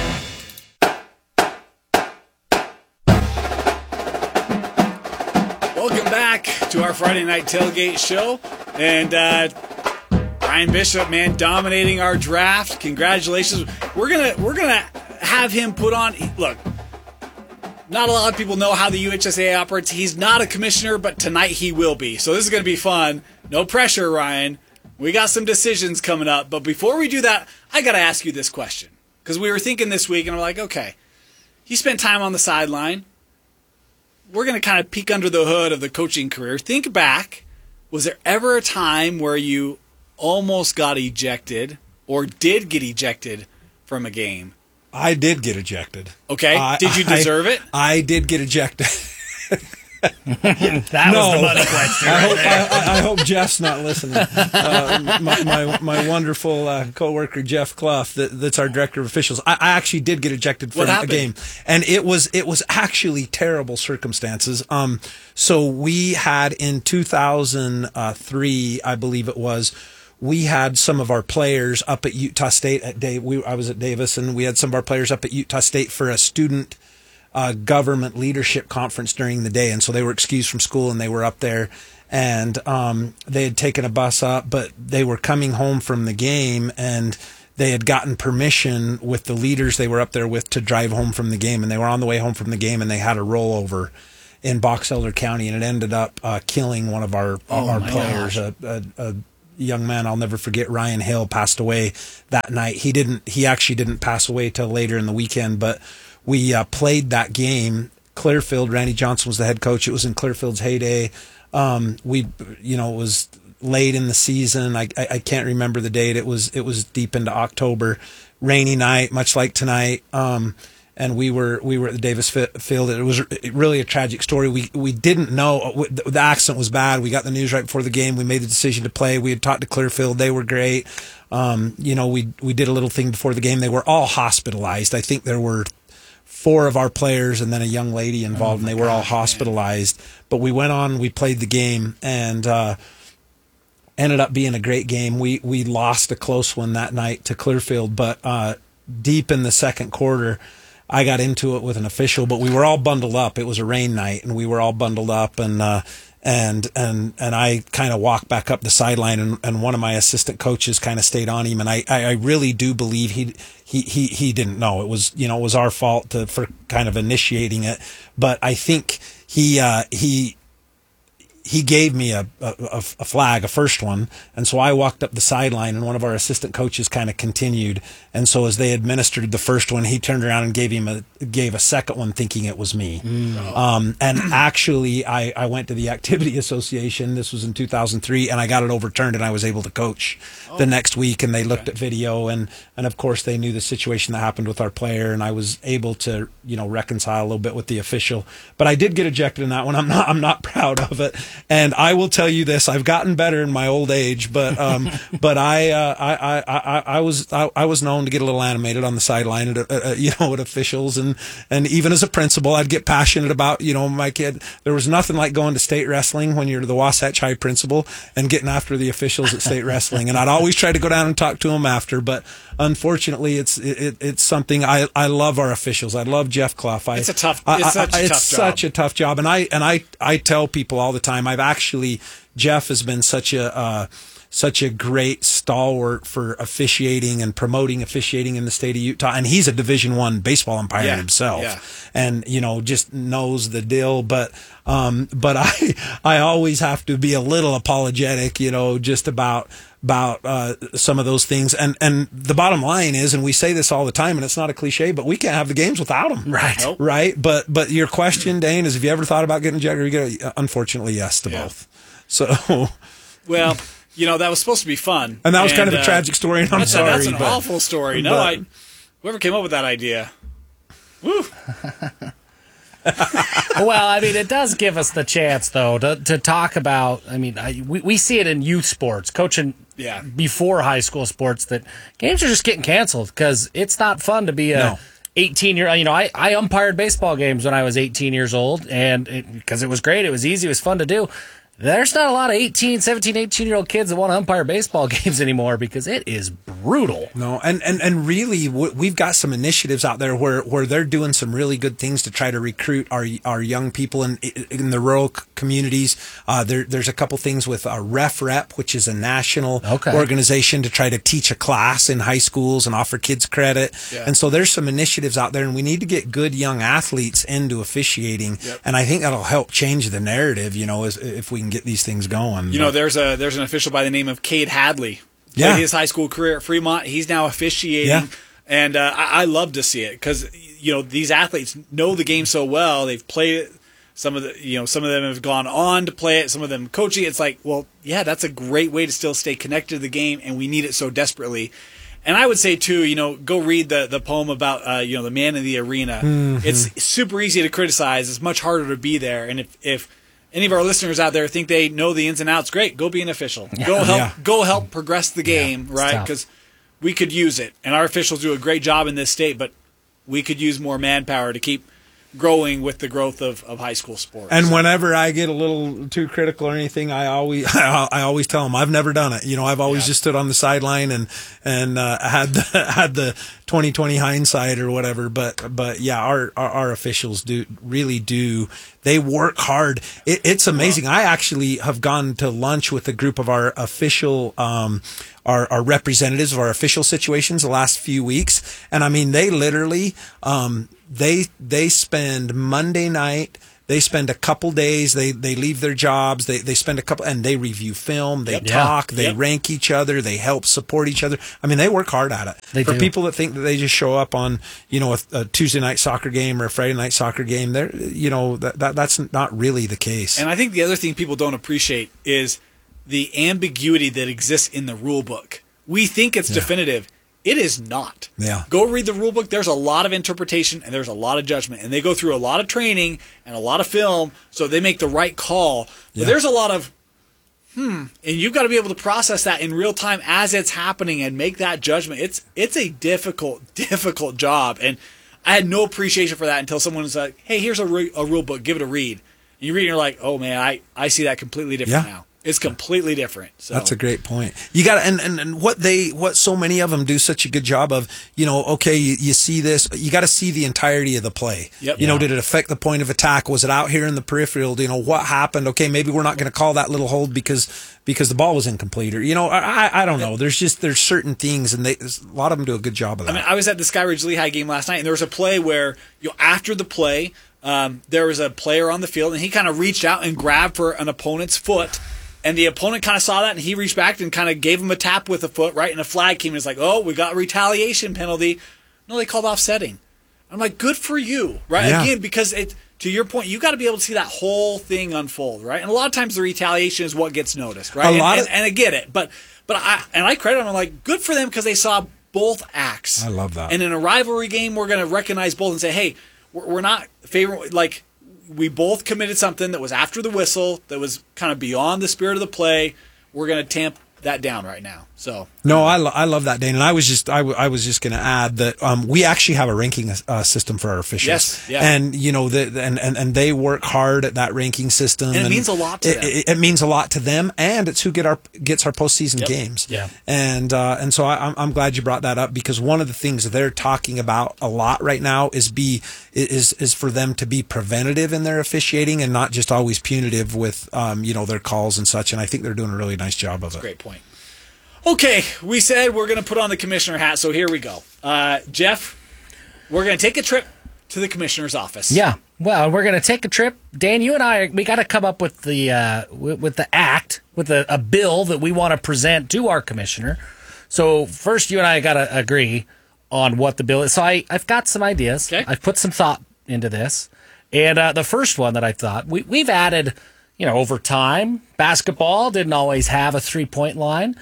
Welcome back to our Friday Night Tailgate Show. And uh, Ryan Bishop, man, dominating our draft. Congratulations. We're gonna we're gonna have him put on. Look, not a lot of people know how the U H S A operates. He's not a commissioner, but tonight he will be. So this is gonna be fun. No pressure, Ryan. We got some decisions coming up. But before we do that, I gotta ask you this question. Because we were thinking this week, and we're like, okay, he spent time on the sideline. We're going to kind of peek under the hood of the coaching career. Think back. Was there ever a time where you almost got ejected or did get ejected from a game? I did get ejected. Okay. Uh, did you deserve I, it? I did get ejected. that no. was the money question. I, right hope, there. I, I hope Jeff's not listening. Uh, my, my my wonderful uh, coworker Jeff Clough, that, that's our director of officials. I, I actually did get ejected from a game, and it was it was actually terrible circumstances. Um, so we had in two thousand three, I believe it was. We had some of our players up at Utah State at Dave. We I was at Davis, and we had some of our players up at Utah State for a student Uh, government leadership conference during the day, and so they were excused from school and they were up there, and um, they had taken a bus up, but they were coming home from the game, and they had gotten permission with the leaders they were up there with to drive home from the game, and they were on the way home from the game, and they had a rollover in Box Elder County, and it ended up uh, killing one of our Oh, our my players. A, a, a young man I'll never forget, Ryan Hill, passed away that night. He didn't. He actually didn't pass away till later in the weekend, but we uh, played that game. Clearfield, Randy Johnson was the head coach. It was in Clearfield's heyday. Um, we, you know, it was late in the season. I, I I can't remember the date. It was it was deep into October, rainy night, much like tonight. Um, and we were we were at the Davis Field. It was really a tragic story. We we didn't know the accident was bad. We got the news right before the game. We made the decision to play. We had talked to Clearfield. They were great. Um, you know, we we did a little thing before the game. They were all hospitalized. I think there were four of our players and then a young lady involved, oh and they were gosh, all hospitalized. Man. But we went on, we played the game, and uh, ended up being a great game. We we lost a close one that night to Clearfield, but uh, deep in the second quarter, I got into it with an official, but we were all bundled up. It was a rain night, and we were all bundled up, and uh, and and and I kind of walked back up the sideline, and, and one of my assistant coaches kind of stayed on him, and I, I really do believe he he he he didn't know. It was, you know, it was our fault to, for kind of initiating it, but I think he uh, he. he gave me a, a, a flag, a first one. And so I walked up the sideline, and one of our assistant coaches kind of continued. And so as they administered the first one, he turned around and gave him a, gave a second one, thinking it was me. Mm. Um, and actually I, I went to the Activity Association. This was in two thousand three, and I got it overturned, and I was able to coach oh. the next week. And they looked okay. at video, and, and of course they knew the situation that happened with our player. And I was able to, you know, reconcile a little bit with the official, but I did get ejected in that one. I'm not, I'm not proud of it. And I will tell you this: I've gotten better in my old age, but um, but I, uh, I, I I I was I, I was known to get a little animated on the sideline at uh, you know at officials, and and even as a principal, I'd get passionate about you know my kid. There was nothing like going to state wrestling when you're the Wasatch High principal and getting after the officials at state wrestling, and I'd always try to go down and talk to them after. But unfortunately, it's it, it's something I I love our officials. I love Jeff Clough. I, it's a tough. It's I, such I, a it's tough such job. a tough job, and I and I I tell people all the time. I've actually Jeff has been such a uh, such a great stalwart for officiating and promoting officiating in the state of Utah, and he's a Division One baseball umpire yeah, himself, yeah. and you know just knows the deal. But um, but I I always have to be a little apologetic, you know, just about. about uh, some of those things. And and the bottom line is, and we say this all the time, and it's not a cliche, but we can't have the games without them. Right. Nope. Right? But but your question, Dane, is have you ever thought about getting ejected? You get, unfortunately, yes to yeah. both. So, well, you know, that was supposed to be fun. And that was and, kind of a uh, tragic story, and I'm that's sorry. A, that's an but, awful story. No, but, I whoever came up with that idea. Woo. Well, I mean, it does give us the chance, though, to, to talk about. I mean, I, we we see it in youth sports, coaching yeah. before high school sports, that games are just getting canceled because it's not fun to be a no. eighteen year. You know, I, I umpired baseball games when I was eighteen years old, and because it, it was great, it was easy, it was fun to do. There's not a lot of eighteen, seventeen, eighteen-year-old kids that want to umpire baseball games anymore because it is brutal. No, and, and, and really, we've got some initiatives out there where, where they're doing some really good things to try to recruit our our young people in in the rural communities. Uh, there, there's a couple things with our Ref Rep, which is a national okay. organization to try to teach a class in high schools and offer kids credit. Yeah. And so there's some initiatives out there, and we need to get good young athletes into officiating. Yep. And I think that'll help change the narrative, you know, as, if we can get these things going. You know, there's a there's an official by the name of Cade Hadley. Yeah. Played his high school career at Fremont. He's now officiating, yeah. and uh, I, I love to see it because you know these athletes know the game so well. They've played it. Some of the you know some of them have gone on to play it. Some of them coaching. It's like, well, yeah, that's a great way to still stay connected to the game, and we need it so desperately. And I would say too, you know, go read the the poem about uh, you know the man in the arena. Mm-hmm. It's super easy to criticize. It's much harder to be there. And if if any of our listeners out there think they know the ins and outs, great, go be an official. Yeah. Go help Yeah. go help progress the game, Yeah, right? Because we could use it. And our officials do a great job in this state, but we could use more manpower to keep growing with the growth of, of high school sports. And whenever I get a little too critical or anything, I always I always tell them I've never done it. You know, I've always Yeah. just stood on the sideline and and uh, had the, had the twenty twenty hindsight or whatever. But but yeah, our, our our officials do really do They work hard. It, it's amazing. I actually have gone to lunch with a group of our official, um, our, our representatives of our official situations the last few weeks. And I mean, they literally, um, they, they spend Monday night, they spend a couple days, they, they leave their jobs, they, they spend a couple, and they review film, they Yep. talk, Yeah. they Yep. rank each other, they help support each other. I mean, they work hard at it. They For do. people that think that they just show up on, you know, a, a Tuesday night soccer game or a Friday night soccer game, they're, you know, that, that that's not really the case. And I think the other thing people don't appreciate is the ambiguity that exists in the rule book. We think it's Yeah. definitive. It is not. Yeah. Go read the rule book. There's a lot of interpretation and there's a lot of judgment. And they go through a lot of training and a lot of film so they make the right call. But Yeah. there's a lot of, hmm, and you've got to be able to process that in real time as it's happening and make that judgment. It's it's a difficult, difficult job. And I had no appreciation for that until someone was like, hey, here's a, re- a rule book. Give it a read. And you read it and you're like, oh, man, I, I see that completely different Yeah. now. It's completely different. So That's a great point. You got and, and and what they what so many of them do such a good job of, you know, okay, you, you see this, you got to see the entirety of the play. Yep. You know, Yeah. did it affect the point of attack? Was it out here in the peripheral? You know, what happened? Okay, maybe we're not going to call that little hold because because the ball was incomplete, or you know, I I, I don't know. There's just there's certain things, and they a lot of them do a good job of that. I mean, I was at the Skyridge Lehigh game last night, and there was a play where, you know, after the play, um, there was a player on the field, and he kind of reached out and grabbed for an opponent's foot, and the opponent kind of saw that, and he reached back and kind of gave him a tap with the foot, right? And a flag came, and it's like, oh, we got a retaliation penalty. No, they called offsetting. I'm like, good for you, right? Yeah. Again, because it, to your point, you got to be able to see that whole thing unfold, right? And a lot of times the retaliation is what gets noticed, right? A And, lot and, of- and I get it, but but I and I credit them. I'm like, good for them because they saw both acts. I love that. And in a rivalry game, we're going to recognize both and say, hey, we're, we're not favoring, like, we both committed something that was after the whistle, that was kind of beyond the spirit of the play. We're going to tamp that down right now. So No, I, lo- I love that, Dane. And I was just I, w- I was just going to add that um, we actually have a ranking uh, system for our officials. Yes, yeah. And you know the and, and, and they work hard at that ranking system. And it means a lot to it, them. It, it means a lot to them, and it's who get our gets our postseason Yep. games. Yeah. And uh, and so I, I'm I'm glad you brought that up, because one of the things they're talking about a lot right now is be is is for them to be preventative in their officiating and not just always punitive with um, you know their calls and such. And I think they're doing a really nice job of it. great point. Okay, we said we're going to put on the commissioner hat, so here we go. Uh, Jeff, we're going to take a trip to the commissioner's office. Yeah. Well, we're going to take a trip. Dan, you and I, we got to come up with the uh, with, with the act, with a, a bill that we want to present to our commissioner. So first, you and I got to agree on what the bill is. So I, I've got some ideas. Okay. I've put some thought into this. And uh, the first one that I thought, we, we've added, you know, over time, basketball didn't always have a three-point line.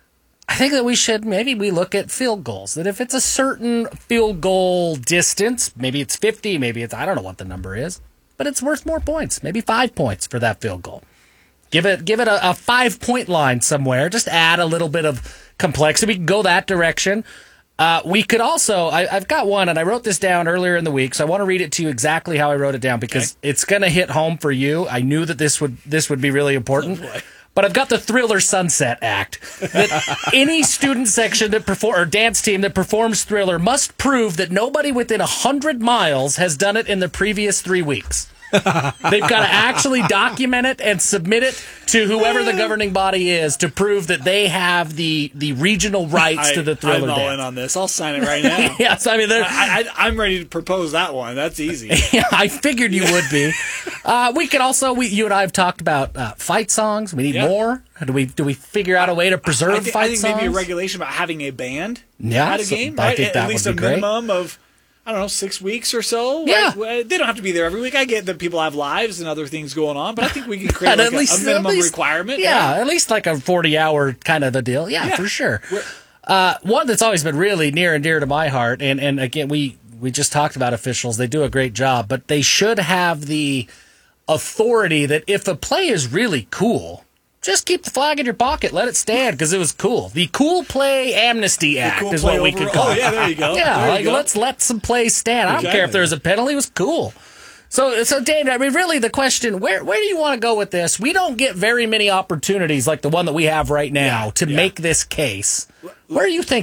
I think that we should, maybe we look at field goals. That if it's a certain field goal distance, maybe it's fifty, maybe it's, I don't know what the number is, but it's worth more points. Maybe five points for that field goal. Give it give it a, a five-point line somewhere. Just add a little bit of complexity. We can go that direction. Uh, we could also, I, I've got one, and I wrote this down earlier in the week, so I want to read it to you exactly how I wrote it down, because Okay. it's going to hit home for you. I knew that this would this would be really important. Oh, boy. But I've got the Thriller Sunset Act. That any student section that perform or dance team that performs Thriller must prove that nobody within a hundred miles has done it in the previous three weeks. They've got to actually document it and submit it to whoever the governing body is to prove that they have the the regional rights I, to the Thriller I'm all dance. in on this. I'll sign it right now. Yes, I mean, they're- I, I, I'm ready to propose that one. That's easy. yeah, I figured you would be. Uh, we could also, we, you and I have talked about uh, fight songs. We need Yeah. more. Do we do we figure out a way to preserve I think, fight I think songs? maybe a regulation about having a band Yeah, at a so- game, I right? think At that least would a be great. minimum of, I don't know, six weeks or so. right? Yeah. Well, they don't have to be there every week. I get that people have lives and other things going on, but I think we can create But like at a, least- a minimum at least- requirement. Yeah, at least like a forty-hour kind of a deal. Yeah, Yeah. for sure. Uh, one that's always been really near and dear to my heart, and, and again, we, we just talked about officials. They do a great job, but they should have the authority that if a play is really cool, just keep the flag in your pocket, let it stand because it was cool. The Cool Play Amnesty Act Cool is play what we over- could call oh, it. yeah, there you go. Yeah, There you like go. let's let some plays stand. I don't care if Exactly. there's a penalty. It was cool. So, so Dane, I mean, really, the question: where where do you want to go with this? We don't get very many opportunities like the one that we have right now Yeah, to yeah. make this case. Where are you thinking?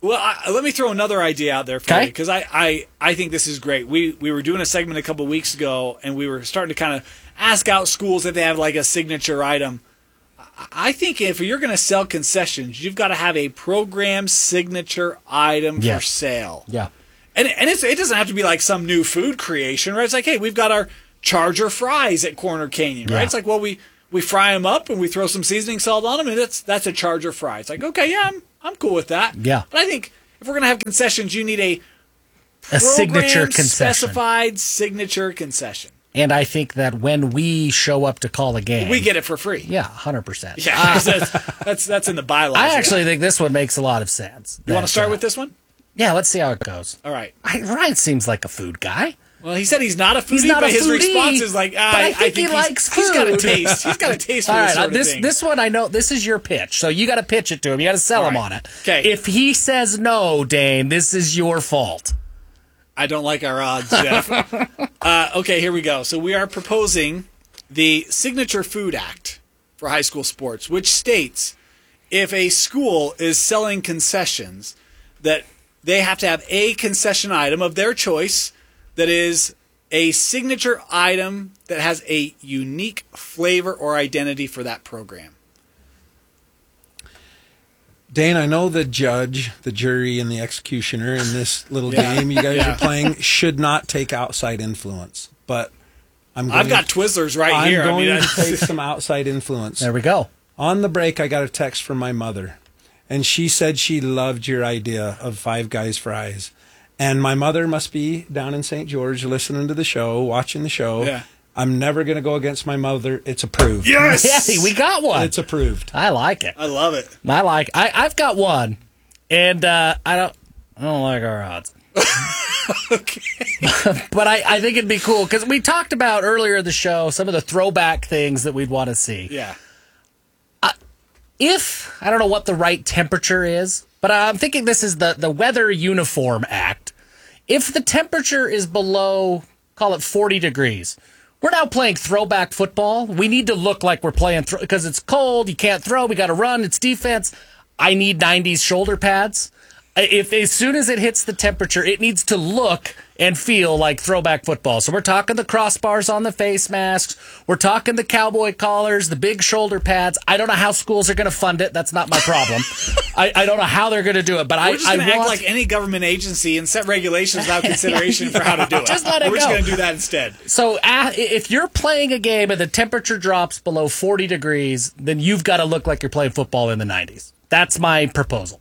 Well, I, let me throw another idea out there for Okay. you, because I, I, I think this is great. We we were doing a segment a couple weeks ago, and we were starting to kind of ask out schools if they have like a signature item. I- I think if you're going to sell concessions, you've got to have a program signature item Yeah. for sale. Yeah. And and it's, it doesn't have to be like some new food creation, right? It's like, hey, we've got our Charger fries at Corner Canyon, right? Yeah. It's like, well, we, we fry them up and we throw some seasoning salt on them, and that's that's a Charger fry. It's like, okay, yeah, I'm I'm cool with that. Yeah. But I think if we're gonna have concessions, you need a A signature program concession. specified signature concession. And I think that when we show up to call a game, We get it for free. yeah, one hundred percent. Yeah, that's, that's that's in the bylaws. I yeah. actually think this one makes a lot of sense. You want That, to start uh, with this one? Yeah, let's see how it goes. All right. I, Ryan seems like a food guy. Well, he said he's not a foodie, He's not but a his foodie, response is like, ah, but I think he he's- likes He's got a food. taste. He's got a taste for All this right, sort uh, of this thing. this one I know. This is your pitch, so you got to pitch it to him. You got to sell All him right. on it. 'Kay. If he says no, Dane, this is your fault. I don't like our odds, Jeff. uh, okay, here we go. So we are proposing the Signature Food Act for high school sports, which states if a school is selling concessions, that they have to have a concession item of their choice that is a signature item that has a unique flavor or identity for that program. Dane, I know the judge, the jury, and the executioner in this little Yeah. game you guys Yeah. are playing should not take outside influence. But I'm going I've got Twizzlers right I'm here. I going mean, to I- take some outside influence. There we go. On the break, I got a text from my mother, and she said she loved your idea of Five Guys Fries. And my mother must be down in Saint George listening to the show, watching the show. Yeah. I'm never going to go against my mother. It's approved. Yes! Yeah, we got one. It's approved. I like it. I love it. I like. I I've got one, and uh, I don't. I don't like our odds. Okay. But I, I think it'd be cool because we talked about earlier in the show some of the throwback things that we'd want to see. Yeah. If I don't know what the right temperature is, but I'm thinking this is the the Weather Uniform Act. If the temperature is below, call it forty degrees, we're now playing throwback football. We need to look like we're playing because it's cold. You can't throw. We got to run. It's defense. I need nineties shoulder pads. If as soon as it hits the temperature, it needs to look and feel like throwback football. So we're talking the crossbars on the face masks. We're talking the cowboy collars, the big shoulder pads. I don't know how schools are going to fund it. That's not my problem. I, I don't know how they're going to do it, but We're I, just I going to want act like any government agency and set regulations without consideration for how to do it. Just let it We're just go. going to do that instead. So uh, if you're playing a game and the temperature drops below forty degrees, then you've got to look like you're playing football in the nineties. That's my proposal.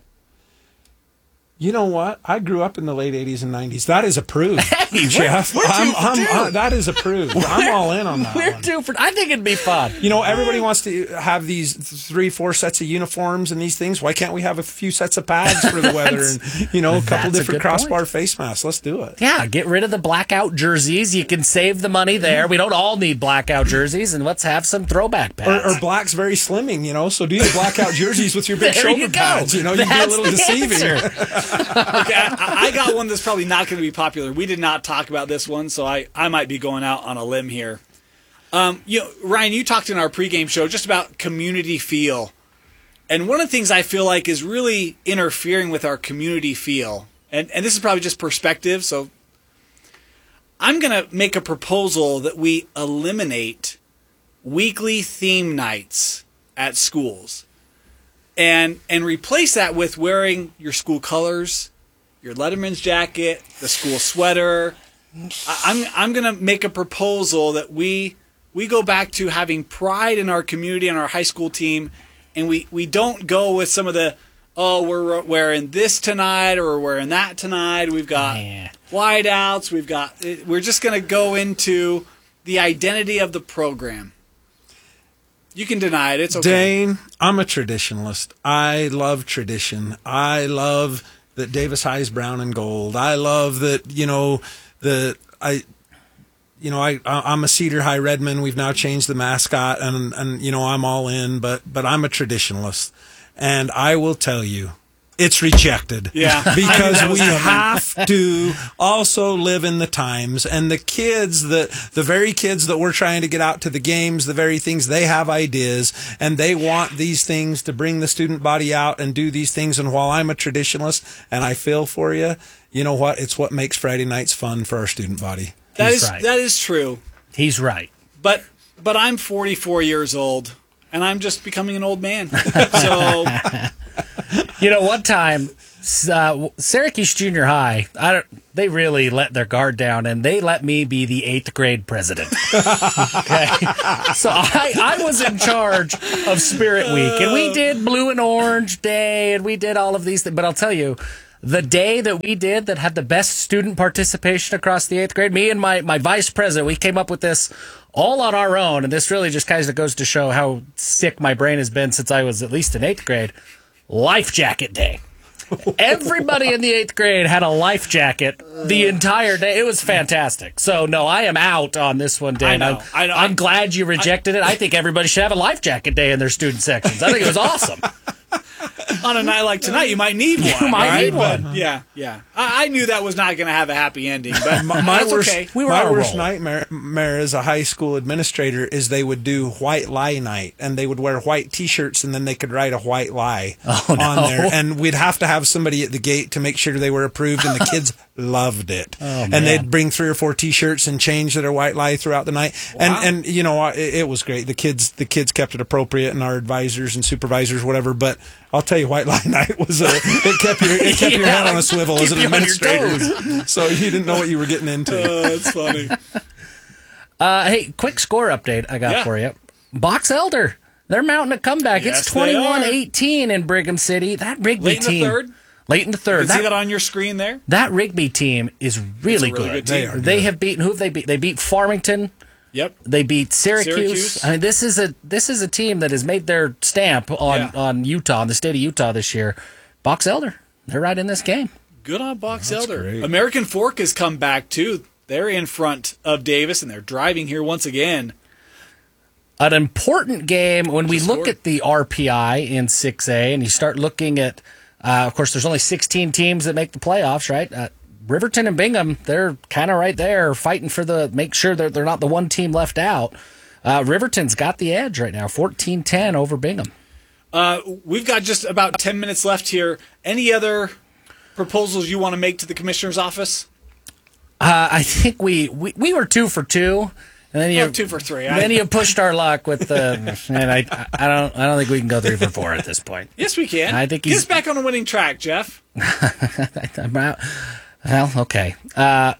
You know what? I grew up in the late eighties and nineties. That is approved, Hey, Jeff. we're- we're I'm, two for I'm, two. uh, that is approved. I'm all in on that We're one. due for. I think it'd be fun. You know, everybody wants to have these three, four sets of uniforms and these things. Why can't we have a few sets of pads for the weather and, you know, a couple That's a different good point. crossbar face masks? Let's do it. Yeah, get rid of the blackout jerseys. You can save the money there. We don't all need blackout jerseys, and let's have some throwback pads. Or, or black's very slimming, you know, so do the blackout jerseys with your big There shoulder you go. pads. You know, you get a That's little the deceiving. answer. Okay, I, I got one that's probably not going to be popular. We did not talk about this one, so I, I might be going out on a limb here. Um, you know, Ryan, you talked in our pregame show just about community feel. And one of the things I feel like is really interfering with our community feel, and, and this is probably just perspective, so I'm going to make a proposal that we eliminate weekly theme nights at schools and and replace that with wearing your school colors, your Letterman's jacket, the school sweater. I, I'm I'm going to make a proposal that we we go back to having pride in our community and our high school team, and we, we don't go with some of the, oh, we're wearing this tonight or we're wearing that tonight. We've got Yeah. wideouts. We've got. We're just going to go into the identity of the program. You can deny it. It's okay. Dane, I'm a traditionalist. I love tradition. I love that Davis High is brown and gold. I love that, you know, the I you know, I I'm a Cedar High Redman. We've now changed the mascot and and you know, I'm all in, but but I'm a traditionalist. And I will tell you, It's rejected. Yeah. Because we have to also live in the times, and the kids, the, the very kids that we're trying to get out to the games, the very things, they have ideas, and they want these things to bring the student body out and do these things. And while I'm a traditionalist, and I feel for you, you know what? It's what makes Friday nights fun for our student body. That He's is right. that is true. He's right. But but I'm forty-four years old, and I'm just becoming an old man. So You know, one time, uh, Syracuse Junior High, I don't, they really let their guard down, and they let me be the eighth grade president. Okay, so I, I was in charge of Spirit Week, and we did Blue and Orange Day, and we did all of these things. But I'll tell you, the day that we did that had the best student participation across the eighth grade, me and my, my vice president, we came up with this all on our own, and this really just kind of goes to show how sick my brain has been since I was at least in eighth grade. Life jacket day. Everybody in the eighth grade had a life jacket the entire day. It was fantastic. So, no, I am out on this one, Dan. I know, I'm, I know. I'm glad you rejected I, it. I think everybody should have a life jacket day in their student sections. I think it was awesome. On a night like tonight, you might need one. You might right? need one. But, yeah, yeah. I, I knew that was not going to have a happy ending, but My, my that's worst, okay. We were my on a worst roll. nightmare nightmare as a high school administrator is they would do white lie night, and they would wear white T-shirts, and then they could write a white lie Oh, on no. there, and we'd have to have somebody at the gate to make sure they were approved, and the kids loved it. Oh, and man. they'd bring three or four T-shirts and change their white lie throughout the night, Wow. and and you know it, it was great. The kids the kids kept it appropriate, and our advisors and supervisors, whatever. But I'll tell you, white lie night was a it kept your it kept your Yeah, head on a swivel keep as an you on your administrator, so you didn't know what you were getting into. Oh, that's funny. Uh, hey, quick score update I got Yeah. for you. Box Elder, they're mounting a comeback. Yes, it's they twenty-one are. eighteen in Brigham City. That Rigby Late in the team. third? Late in the You third. can see That, that on your screen there? that Rigby team is really, It's a really good. good team. They, they have beaten, who have they beat? They beat Farmington. Yep. They beat Syracuse. Syracuse. I mean, this is a this is a team that has made their stamp on, Yeah. on Utah, on the state of Utah this year. Box Elder, they're right in this game. Good on Box That's Elder. great. American Fork has come back, too. They're in front of Davis, and they're driving here once again. An important game when we Just look scored. at the R P I in six A, and you start looking at, uh, of course, there's only sixteen teams that make the playoffs, right? Uh, Riverton and Bingham, they're kind of right there fighting for the, make sure that they're not the one team left out. Uh, Riverton's got the edge right now, fourteen ten over Bingham. Uh, we've got just about ten minutes left here. Any other proposals you want to make to the commissioner's office? Uh, I think we, we, we were two for two. And then you Oh, two for three. I- Then you pushed our luck with the, and I, I don't, I don't think we can go three for four at this point. Yes, we can. I think Get he's- us back on a winning track, Jeff. I'm out. Well, okay. Uh,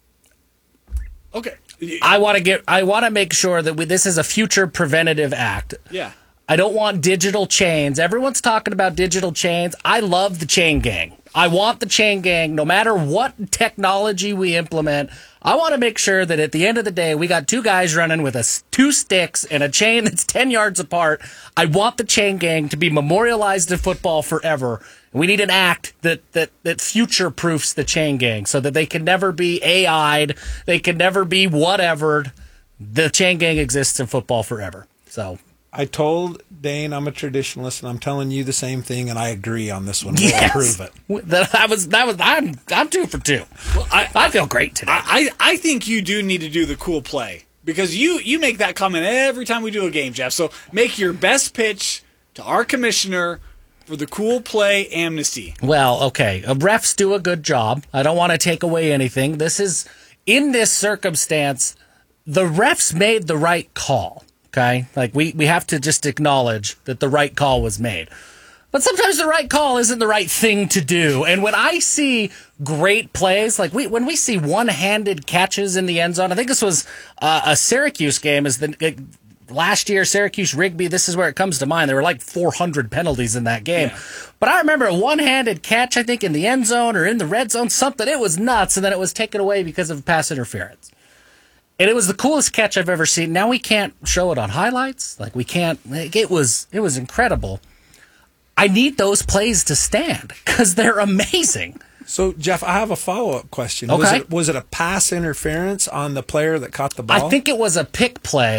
Okay. I want to get. I want to make sure that we, this is a future preventative act. Yeah. I don't want digital chains. Everyone's talking about digital chains. I love the chain gang. I want the chain gang, no matter what technology we implement. I want to make sure that at the end of the day, we got two guys running with us, two sticks and a chain that's ten yards apart. I want the chain gang to be memorialized in football forever. We need an act that, that, that future-proofs the chain gang so that they can never be A I'd, they can never be whatevered. The chain gang exists in football forever. So I told Dane I'm a traditionalist, and I'm telling you the same thing, and I agree on this one. We'll yes, approve it. that, that was that was I'm I'm two for two. Well, I, I feel great today. I, I think you do need to do the cool play because you, you make that comment every time we do a game, Jeff. So make your best pitch to our commissioner for the cool play amnesty. Well, okay. Uh, refs do a good job. I don't want to take away anything. This is, in this circumstance, the refs made the right call. Okay? Like, we, we have to just acknowledge that the right call was made. But sometimes the right call isn't the right thing to do. And when I see great plays, like we when we see one-handed catches in the end zone, I think this was uh, a Syracuse game, is the. It, Last year, Syracuse Rigby, this is where it comes to mind. There were like four hundred penalties in that game. Yeah. But I remember a one-handed catch, I think, in the end zone or in the red zone, something. It was nuts, and then it was taken away because of pass interference. And it was the coolest catch I've ever seen. Now we can't show it on highlights. Like, we can't. Like, it was it was incredible. I need those plays to stand because they're amazing. So, Jeff, I have a follow-up question. Was Okay. it, was it a pass interference on the player that caught the ball? I think it was a pick play.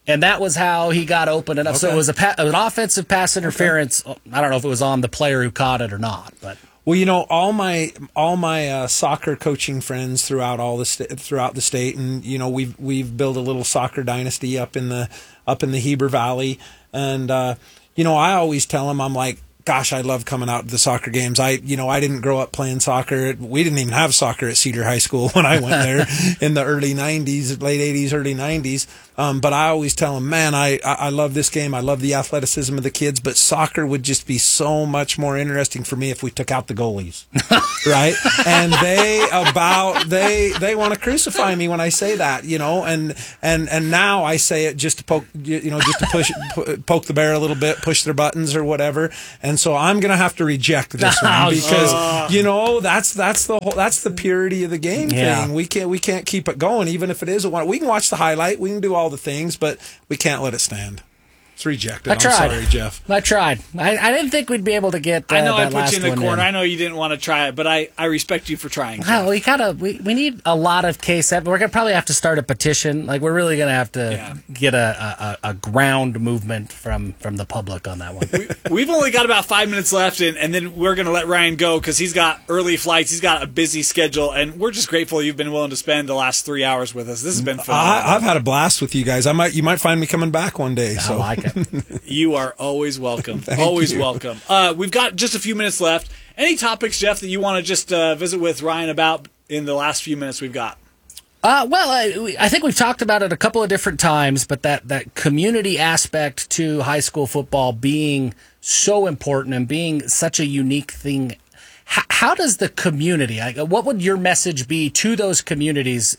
And that was how he got open enough. So Okay. it was a pa- an offensive pass interference. I don't know if it was on the player who caught it or not, but Well, you know, all my all my uh, soccer coaching friends throughout all the sta- throughout the state, and you know, we've we've built a little soccer dynasty up in the up in the Heber Valley, and uh, you know, I always tell them, I'm like, gosh, I love coming out to the soccer games. I, you know, I didn't grow up playing soccer. We didn't even have soccer at Cedar High School when I went there in the early nineties, late eighties, early nineties. Um, but I always tell them, man, I, I love this game. I love the athleticism of the kids, but soccer would just be so much more interesting for me if we took out the goalies, right? And they about, they, they want to crucify me when I say that, you know, and, and, and now I say it just to poke, you know, just to push, poke the bear a little bit, push their buttons or whatever. And so I'm going to have to reject this one because, you know, that's, that's the whole, that's the purity of the game Yeah. thing. We can't, we can't keep it going, even if it is a one. We can watch the highlight. We can do all the things, but we can't let it stand. It's rejected. I tried. I'm sorry, Jeff. I tried. I, I didn't think we'd be able to get uh, I know I that put last you in the one corner. in. I know you didn't want to try it, but I, I respect you for trying. Well, we gotta we, we need a lot of case. We're gonna probably have to start a petition. Like we're really gonna have to Yeah. get a, a, a ground movement from, from the public on that one. We've only got about five minutes left, and, and then we're going to let Ryan go because he's got early flights. He's got a busy schedule, and we're just grateful you've been willing to spend the last three hours with us. This has been fun. I, I've had a blast with you guys. I might, you might find me coming back one day. I So like it. You are always welcome. Thank always you. welcome. Uh, we've got just a few minutes left. Any topics, Jeff, that you want to just uh, visit with Ryan about in the last few minutes we've got? Uh, well, I, we- I think we've talked about it a couple of different times, but that, that community aspect to high school football being so important and being such a unique thing. H- how does the community, like, what would your message be to those communities?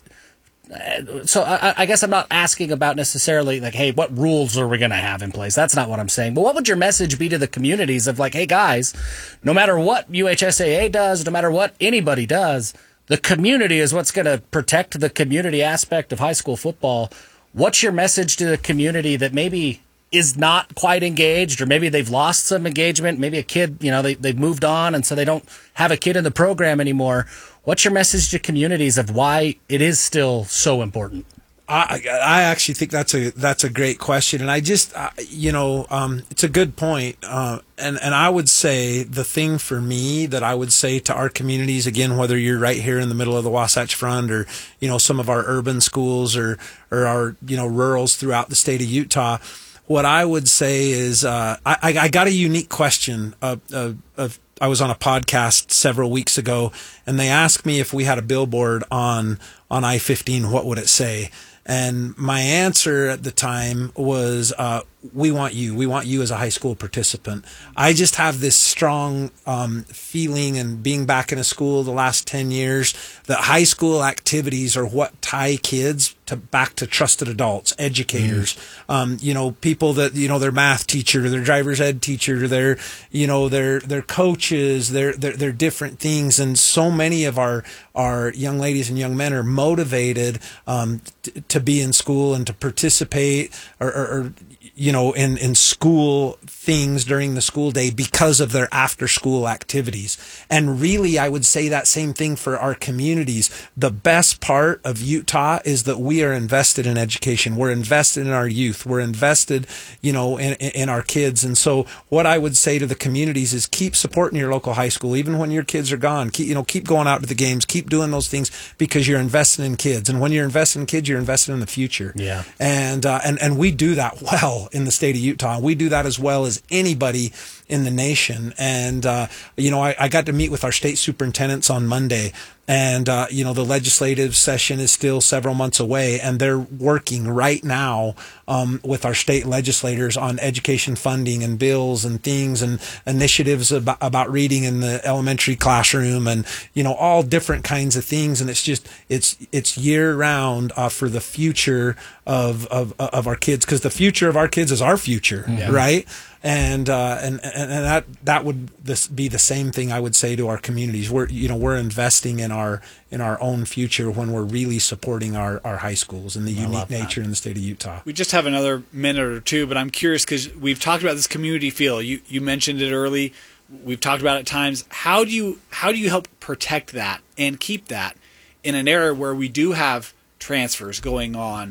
Uh, So I, I guess I'm not asking about necessarily like, hey, what rules are we going to have in place? That's not what I'm saying. But what would your message be to the communities of like, hey, guys, no matter what U H S A A does, no matter what anybody does, the community is what's going to protect the community aspect of high school football. What's your message to the community that maybe is not quite engaged, or maybe they've lost some engagement? Maybe a kid, you know, they, they've moved on, and so they don't have a kid in the program anymore. What's your message to communities of why it is still so important? I, I actually think that's a that's a great question, and I just uh, you know um, it's a good point, uh, and and I would say the thing for me that I would say to our communities, again, whether you're right here in the middle of the Wasatch Front, or you know some of our urban schools, or or our you know rurals throughout the state of Utah, what I would say is uh, I, I got a unique question of, of, of I was on a podcast several weeks ago, and they asked me if we had a billboard on on I fifteen, what would it say? And my answer at the time was, uh, we want you. We want you as a high school participant. I just have this strong um, feeling, and being back in a school the last ten years, that high school activities are what tie kids to back to trusted adults, educators, mm. um, you know, people that, you know, their math teacher, their driver's ed teacher, their, you know, their, their coaches, their, their, their different things. And so many of our, our young ladies and young men are motivated, um, t- to be in school and to participate or, or, or you know, in, in school things during the school day because of their after school activities. And really, I would say that same thing for our communities. The best part of Utah is that we are invested in education. We're invested in our youth. We're invested, you know, in, in our kids. And so what I would say to the communities is keep supporting your local high school, even when your kids are gone. Keep, you know, keep going out to the games, keep doing those things because you're investing in kids. And when you're investing in kids, you're investing in the future. Yeah. And, uh, and, and we do that well in the state of Utah. We do that as well as anybody in the nation. And, uh, you know, I, I got to meet with our state superintendents on Monday. And, uh, you know, the legislative session is still several months away, and they're working right now um, with our state legislators on education funding and bills and things and initiatives about, about reading in the elementary classroom and, you know, all different kinds of things. And it's just, it's, it's year round uh, for the future of, of, of our kids, because the future of our kids is our future, yeah. right? And, uh, and, and, and that, that would this be the same thing I would say to our communities. We're, you know, we're investing in our, in our own future when we're really supporting our, our high schools and the I unique nature in the state of Utah. We just have another minute or two, but I'm curious because we've talked about this community feel. You, you mentioned it early. We've talked about it at times. How do you, how do you help protect that and keep that in an era where we do have transfers going on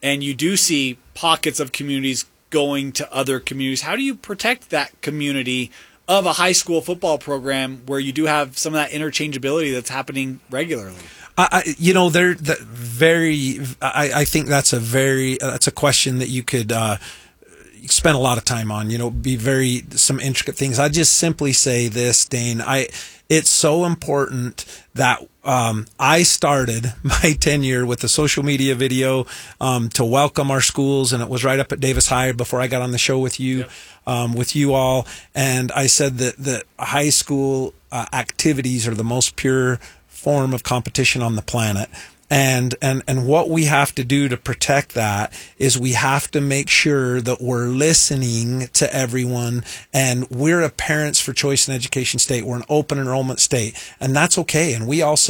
and you do see pockets of communities going to other communities. How do you protect that community of a high school football program where you do have some of that interchangeability that's happening regularly? I, I you know, they're the very. I, I think that's a very that's a question that you could uh, spend a lot of time on. You know, be very some intricate things. I just simply say this, Dane. I it's so important that um, I started my tenure with the social media video um, to welcome our schools, and it was right up at Davis High before I got on the show with you, yep. um, with you all, and I said that that high school uh, activities are the most pure form of competition on the planet. And, and, and what we have to do to protect that is we have to make sure that we're listening to everyone, and we're a Parents for Choice in Education state. We're an open enrollment state, and that's okay. And we also